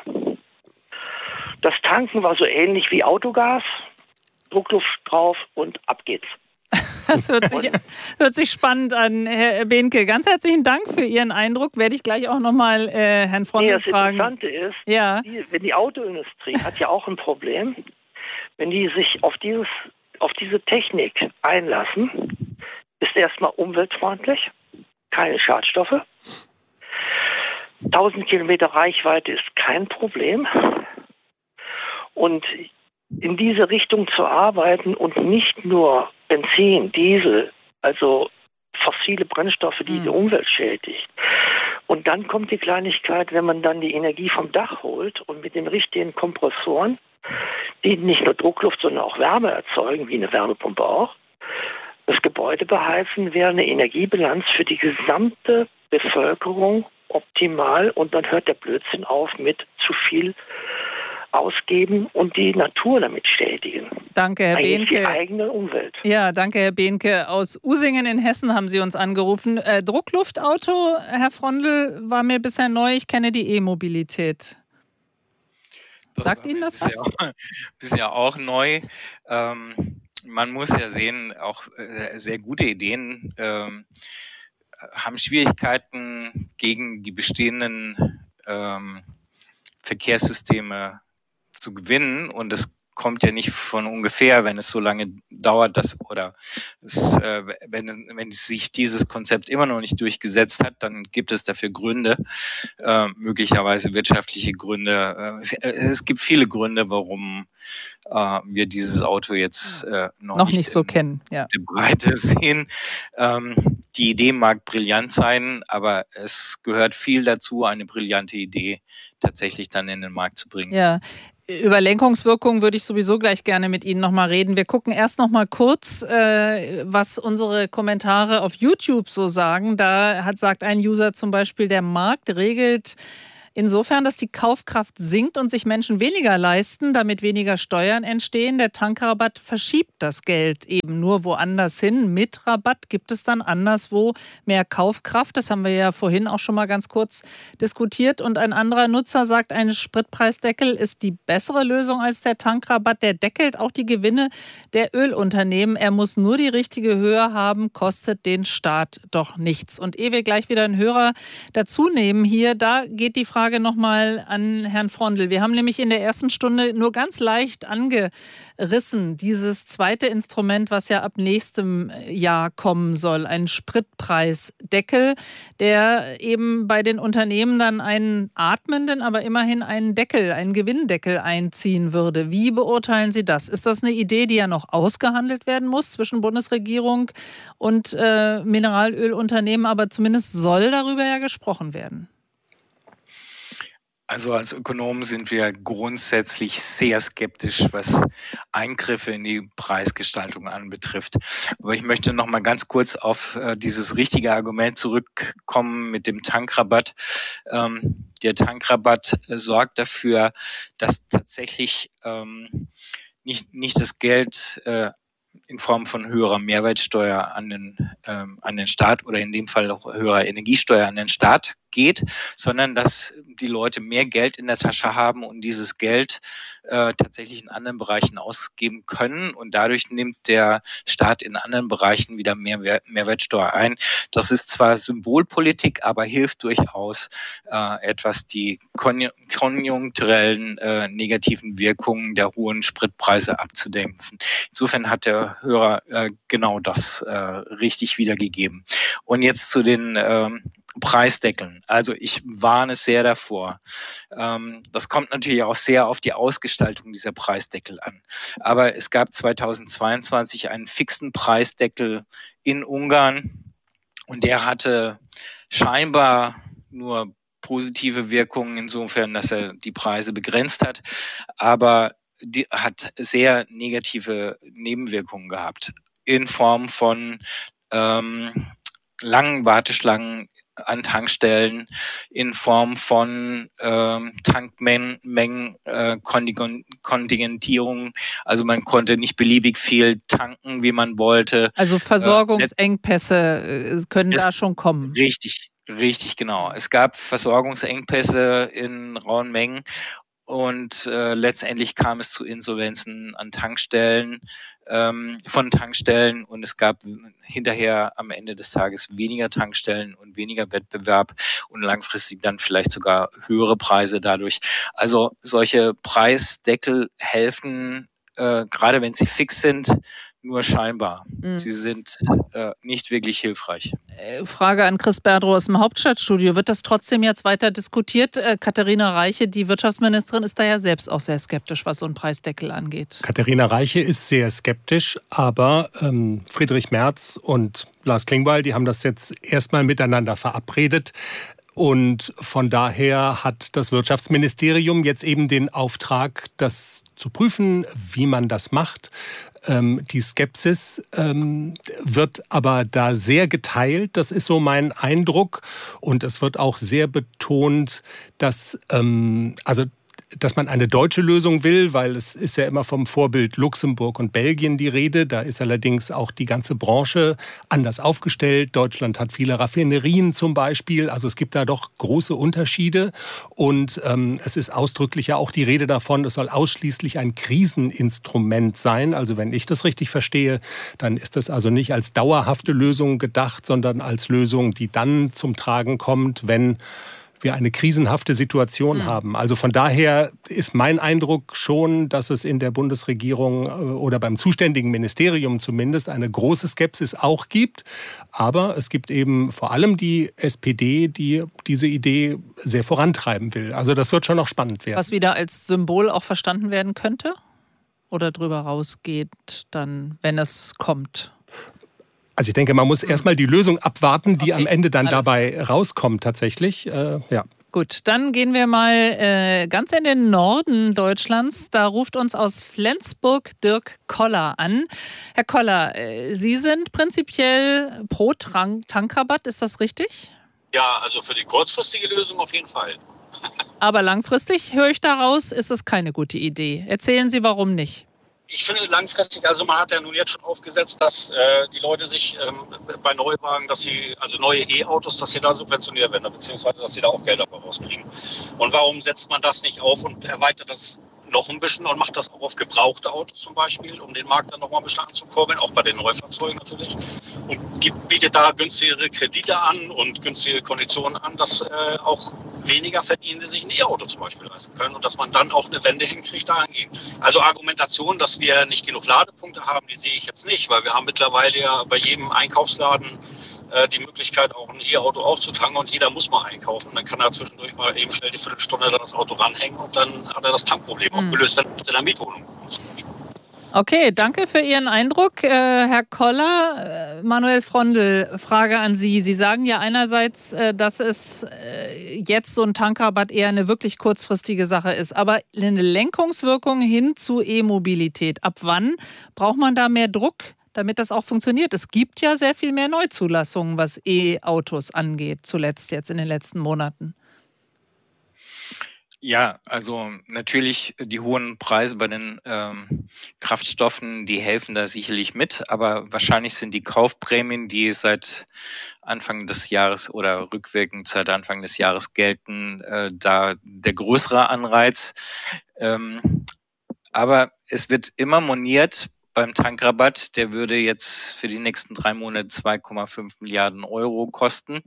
Das Tanken war so ähnlich wie Autogas. Druckluft drauf und ab geht's. Das hört sich spannend an, Herr Behnke. Ganz herzlichen Dank für Ihren Eindruck. Werde ich gleich auch nochmal Herrn Frondl fragen. Das Interessante ist, wenn die Autoindustrie hat ja auch ein Problem, wenn die sich auf diese Technik einlassen, ist erstmal umweltfreundlich, keine Schadstoffe. 1000 Kilometer Reichweite ist kein Problem. Und in diese Richtung zu arbeiten und nicht nur Benzin, Diesel, also fossile Brennstoffe, die die Umwelt schädigt. Und dann kommt die Kleinigkeit, wenn man dann die Energie vom Dach holt und mit den richtigen Kompressoren, die nicht nur Druckluft, sondern auch Wärme erzeugen, wie eine Wärmepumpe auch, das Gebäude beheizen, wäre eine Energiebilanz für die gesamte Bevölkerung optimal und dann hört der Blödsinn auf mit zu viel ausgeben und die Natur damit schädigen. Danke, Herr Behnke. Die eigene Umwelt. Ja, danke, Herr Behnke. Aus Usingen in Hessen haben Sie uns angerufen. Druckluftauto, Herr Frondl, war mir bisher neu. Ich kenne die E-Mobilität. Sagt Ihnen das was? Bisher auch neu. Man muss ja sehen, auch sehr gute Ideen haben Schwierigkeiten gegen die bestehenden Verkehrssysteme zu gewinnen, und es kommt ja nicht von ungefähr, wenn es so lange dauert, wenn sich dieses Konzept immer noch nicht durchgesetzt hat, dann gibt es dafür Gründe, möglicherweise wirtschaftliche Gründe. Es gibt viele Gründe, warum wir dieses Auto jetzt noch nicht so kennen. Ja. In der Breite sehen. Die Idee mag brillant sein, aber es gehört viel dazu, eine brillante Idee tatsächlich dann in den Markt zu bringen. Ja. Über Lenkungswirkungen würde ich sowieso gleich gerne mit Ihnen nochmal reden. Wir gucken erst nochmal kurz, was unsere Kommentare auf YouTube so sagen. Da sagt ein User zum Beispiel, der Markt regelt insofern, dass die Kaufkraft sinkt und sich Menschen weniger leisten, damit weniger Steuern entstehen. Der Tankrabatt verschiebt das Geld eben nur woanders hin. Mit Rabatt gibt es dann anderswo mehr Kaufkraft. Das haben wir ja vorhin auch schon mal ganz kurz diskutiert. Und ein anderer Nutzer sagt, ein Spritpreisdeckel ist die bessere Lösung als der Tankrabatt. Der deckelt auch die Gewinne der Ölunternehmen. Er muss nur die richtige Höhe haben, kostet den Staat doch nichts. Und ehe wir gleich wieder einen Hörer dazu nehmen hier, da geht die Frage nochmal an Herrn Frondl. Wir haben nämlich in der ersten Stunde nur ganz leicht angerissen, dieses zweite Instrument, was ja ab nächstem Jahr kommen soll, ein Spritpreisdeckel, der eben bei den Unternehmen dann einen atmenden, aber immerhin einen Deckel, einen Gewinndeckel einziehen würde. Wie beurteilen Sie das? Ist das eine Idee, die ja noch ausgehandelt werden muss zwischen Bundesregierung und Mineralölunternehmen, aber zumindest soll darüber ja gesprochen werden? Also als Ökonomen sind wir grundsätzlich sehr skeptisch, was Eingriffe in die Preisgestaltung anbetrifft. Aber ich möchte noch mal ganz kurz auf dieses richtige Argument zurückkommen mit dem Tankrabatt. Der Tankrabatt sorgt dafür, dass tatsächlich nicht das Geld in Form von höherer Mehrwertsteuer an den Staat oder in dem Fall auch höherer Energiesteuer an den Staat geht, sondern dass die Leute mehr Geld in der Tasche haben und dieses Geld tatsächlich in anderen Bereichen ausgeben können, und dadurch nimmt der Staat in anderen Bereichen wieder mehr Mehrwertsteuer ein. Das ist zwar Symbolpolitik, aber hilft durchaus etwas, die konjunkturellen negativen Wirkungen der hohen Spritpreise abzudämpfen. Insofern hat der Hörer genau das richtig wiedergegeben. Und jetzt zu den Preisdeckeln. Also ich warne sehr davor. Das kommt natürlich auch sehr auf die Ausgestaltung dieser Preisdeckel an. Aber es gab 2022 einen fixen Preisdeckel in Ungarn, und der hatte scheinbar nur positive Wirkungen insofern, dass er die Preise begrenzt hat, aber die hat sehr negative Nebenwirkungen gehabt in Form von langen Warteschlangen an Tankstellen, in Form von Tankmengen, Kontingentierung. Also man konnte nicht beliebig viel tanken, wie man wollte. Also Versorgungsengpässe können da schon kommen. Richtig, genau. Es gab Versorgungsengpässe in rauen Mengen. Und letztendlich kam es zu Insolvenzen an Tankstellen, von Tankstellen, und es gab hinterher am Ende des Tages weniger Tankstellen und weniger Wettbewerb und langfristig dann vielleicht sogar höhere Preise dadurch. Also solche Preisdeckel helfen, gerade wenn sie fix sind, nur scheinbar. Sie sind nicht wirklich hilfreich. Frage an Chris Berdrow aus dem Hauptstadtstudio. Wird das trotzdem jetzt weiter diskutiert? Katharina Reiche, die Wirtschaftsministerin, ist da ja selbst auch sehr skeptisch, was so einen Preisdeckel angeht. Katharina Reiche ist sehr skeptisch, aber Friedrich Merz und Lars Klingbeil, die haben das jetzt erstmal miteinander verabredet. Und von daher hat das Wirtschaftsministerium jetzt eben den Auftrag, das zu prüfen, wie man das macht. Die Skepsis wird aber da sehr geteilt, das ist so mein Eindruck. Und es wird auch sehr betont, dass dass man eine deutsche Lösung will, weil es ist ja immer vom Vorbild Luxemburg und Belgien die Rede. Da ist allerdings auch die ganze Branche anders aufgestellt. Deutschland hat viele Raffinerien zum Beispiel. Also es gibt da doch große Unterschiede. Und es ist ausdrücklich ja auch die Rede davon, es soll ausschließlich ein Kriseninstrument sein. Also wenn ich das richtig verstehe, dann ist das also nicht als dauerhafte Lösung gedacht, sondern als Lösung, die dann zum Tragen kommt, wenn wir eine krisenhafte Situation haben. Also von daher ist mein Eindruck schon, dass es in der Bundesregierung oder beim zuständigen Ministerium zumindest eine große Skepsis auch gibt. Aber es gibt eben vor allem die SPD, die diese Idee sehr vorantreiben will. Also das wird schon noch spannend werden. Was wieder als Symbol auch verstanden werden könnte? Oder drüber rausgeht dann, wenn es kommt? Also ich denke, man muss erstmal die Lösung abwarten, die am Ende dann dabei rauskommt tatsächlich. Ja. Gut, dann gehen wir mal ganz in den Norden Deutschlands. Da ruft uns aus Flensburg Dirk Koller an. Herr Koller, Sie sind prinzipiell pro Tankrabatt, ist das richtig? Ja, also für die kurzfristige Lösung auf jeden Fall. Aber langfristig, höre ich daraus, ist es keine gute Idee. Erzählen Sie, warum nicht? Ich finde langfristig, also man hat ja nun jetzt schon aufgesetzt, dass die Leute sich bei Neuwagen, also neue E-Autos, dass sie da subventioniert werden, beziehungsweise dass sie da auch Geld dafür rauskriegen. Und warum setzt man das nicht auf und erweitert das noch ein bisschen und macht das auch auf gebrauchte Autos zum Beispiel, um den Markt dann nochmal ein bisschen anzukurbeln, auch bei den Neufahrzeugen natürlich. Und bietet da günstigere Kredite an und günstige Konditionen an, dass auch weniger Verdienende sich ein E-Auto zum Beispiel leisten können und dass man dann auch eine Wende hinkriegt dahingehend. Also Argumentation, dass wir nicht genug Ladepunkte haben, die sehe ich jetzt nicht, weil wir haben mittlerweile ja bei jedem Einkaufsladen die Möglichkeit, auch ein E-Auto aufzutanken und jeder muss mal einkaufen. Dann kann er zwischendurch mal eben schnell die Viertelstunde dann das Auto ranhängen und dann hat er das Tankproblem auch gelöst, wenn er in der Mietwohnung kommt. Okay, danke für Ihren Eindruck. Herr Koller, Manuel Frondl, Frage an Sie. Sie sagen ja einerseits, dass es jetzt so ein Tankrabatt eher eine wirklich kurzfristige Sache ist, aber eine Lenkungswirkung hin zu E-Mobilität. Ab wann braucht man da mehr Druck, damit das auch funktioniert? Es gibt ja sehr viel mehr Neuzulassungen, was E-Autos angeht, zuletzt jetzt in den letzten Monaten. Ja, also natürlich die hohen Preise bei den Kraftstoffen, die helfen da sicherlich mit, aber wahrscheinlich sind die Kaufprämien, die seit Anfang des Jahres oder rückwirkend seit Anfang des Jahres gelten, da der größere Anreiz. Aber es wird immer moniert, beim Tankrabatt, der würde jetzt für die nächsten 3 Monate 2,5 Milliarden Euro kosten.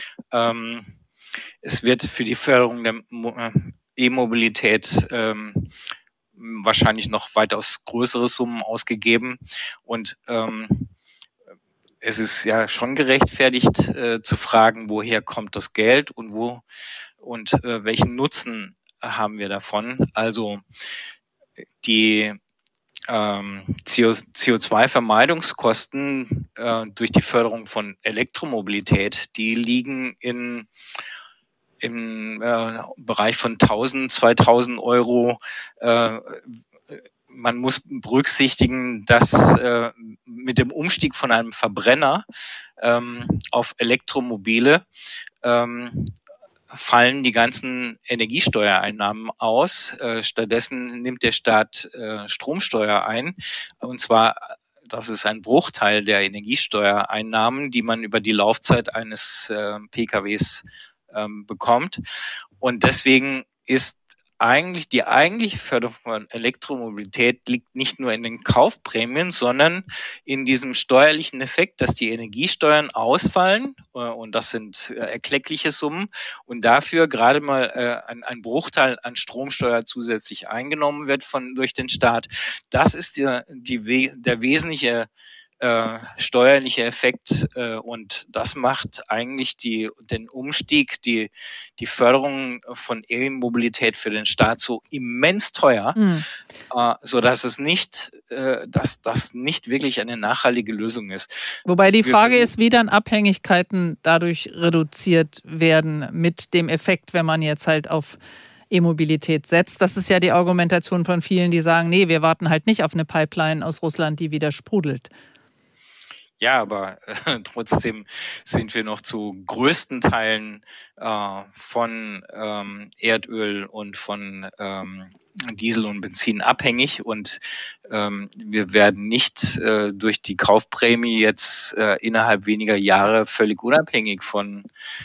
Es wird für die Förderung der E-Mobilität wahrscheinlich noch weitaus größere Summen ausgegeben. Und es ist ja schon gerechtfertigt zu fragen, woher kommt das Geld und welchen Nutzen haben wir davon. Also die CO2-Vermeidungskosten durch die Förderung von Elektromobilität, die liegen im Bereich von 1.000, 2.000 Euro. Man muss berücksichtigen, dass mit dem Umstieg von einem Verbrenner auf Elektromobile fallen die ganzen Energiesteuereinnahmen aus. Stattdessen nimmt der Staat Stromsteuer ein. Und zwar, das ist ein Bruchteil der Energiesteuereinnahmen, die man über die Laufzeit eines PKWs bekommt. Und deswegen ist die eigentliche Förderung von Elektromobilität liegt nicht nur in den Kaufprämien, sondern in diesem steuerlichen Effekt, dass die Energiesteuern ausfallen, und das sind erkleckliche Summen, und dafür gerade mal ein Bruchteil an Stromsteuer zusätzlich eingenommen wird durch den Staat. Das ist der wesentliche steuerliche Effekt, und das macht eigentlich den Umstieg, die Förderung von E-Mobilität für den Staat so immens teuer, so dass dass das nicht wirklich eine nachhaltige Lösung ist. Wobei die Frage ist, wie dann Abhängigkeiten dadurch reduziert werden mit dem Effekt, wenn man jetzt halt auf E-Mobilität setzt. Das ist ja die Argumentation von vielen, die sagen, nee, wir warten halt nicht auf eine Pipeline aus Russland, die wieder sprudelt. Ja, aber trotzdem sind wir noch zu größten Teilen von Erdöl und von Diesel und Benzin abhängig und wir werden nicht durch die Kaufprämie jetzt innerhalb weniger Jahre völlig unabhängig von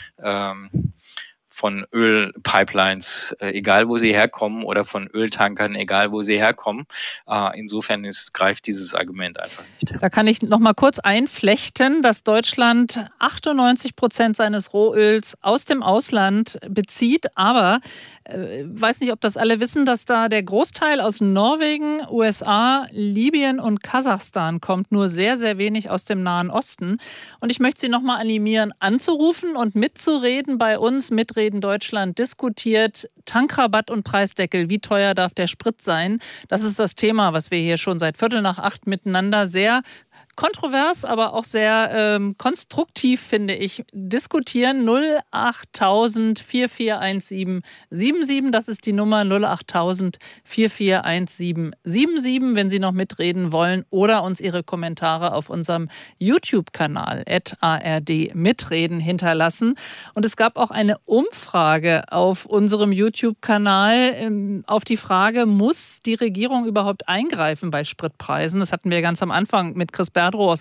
Ölpipelines, egal wo sie herkommen, oder von Öltankern, egal wo sie herkommen. Insofern greift dieses Argument einfach nicht. Da kann ich noch mal kurz einflechten, dass Deutschland 98% seines Rohöls aus dem Ausland bezieht, aber weiß nicht, ob das alle wissen, dass da der Großteil aus Norwegen, USA, Libyen und Kasachstan kommt, nur sehr, sehr wenig aus dem Nahen Osten. Und ich möchte Sie noch mal animieren, anzurufen und mitzureden bei uns. Mitreden Deutschland diskutiert Tankrabatt und Preisdeckel. Wie teuer darf der Sprit sein? Das ist das Thema, was wir hier schon seit 7:45 miteinander sehr kontrovers, aber auch sehr konstruktiv, finde ich, diskutieren. 08000 441777, das ist die Nummer 08000 441777, wenn Sie noch mitreden wollen oder uns Ihre Kommentare auf unserem YouTube-Kanal @ARD mitreden hinterlassen. Und es gab auch eine Umfrage auf unserem YouTube-Kanal auf die Frage, muss die Regierung überhaupt eingreifen bei Spritpreisen? Das hatten wir ganz am Anfang mit Chris Berdrow aus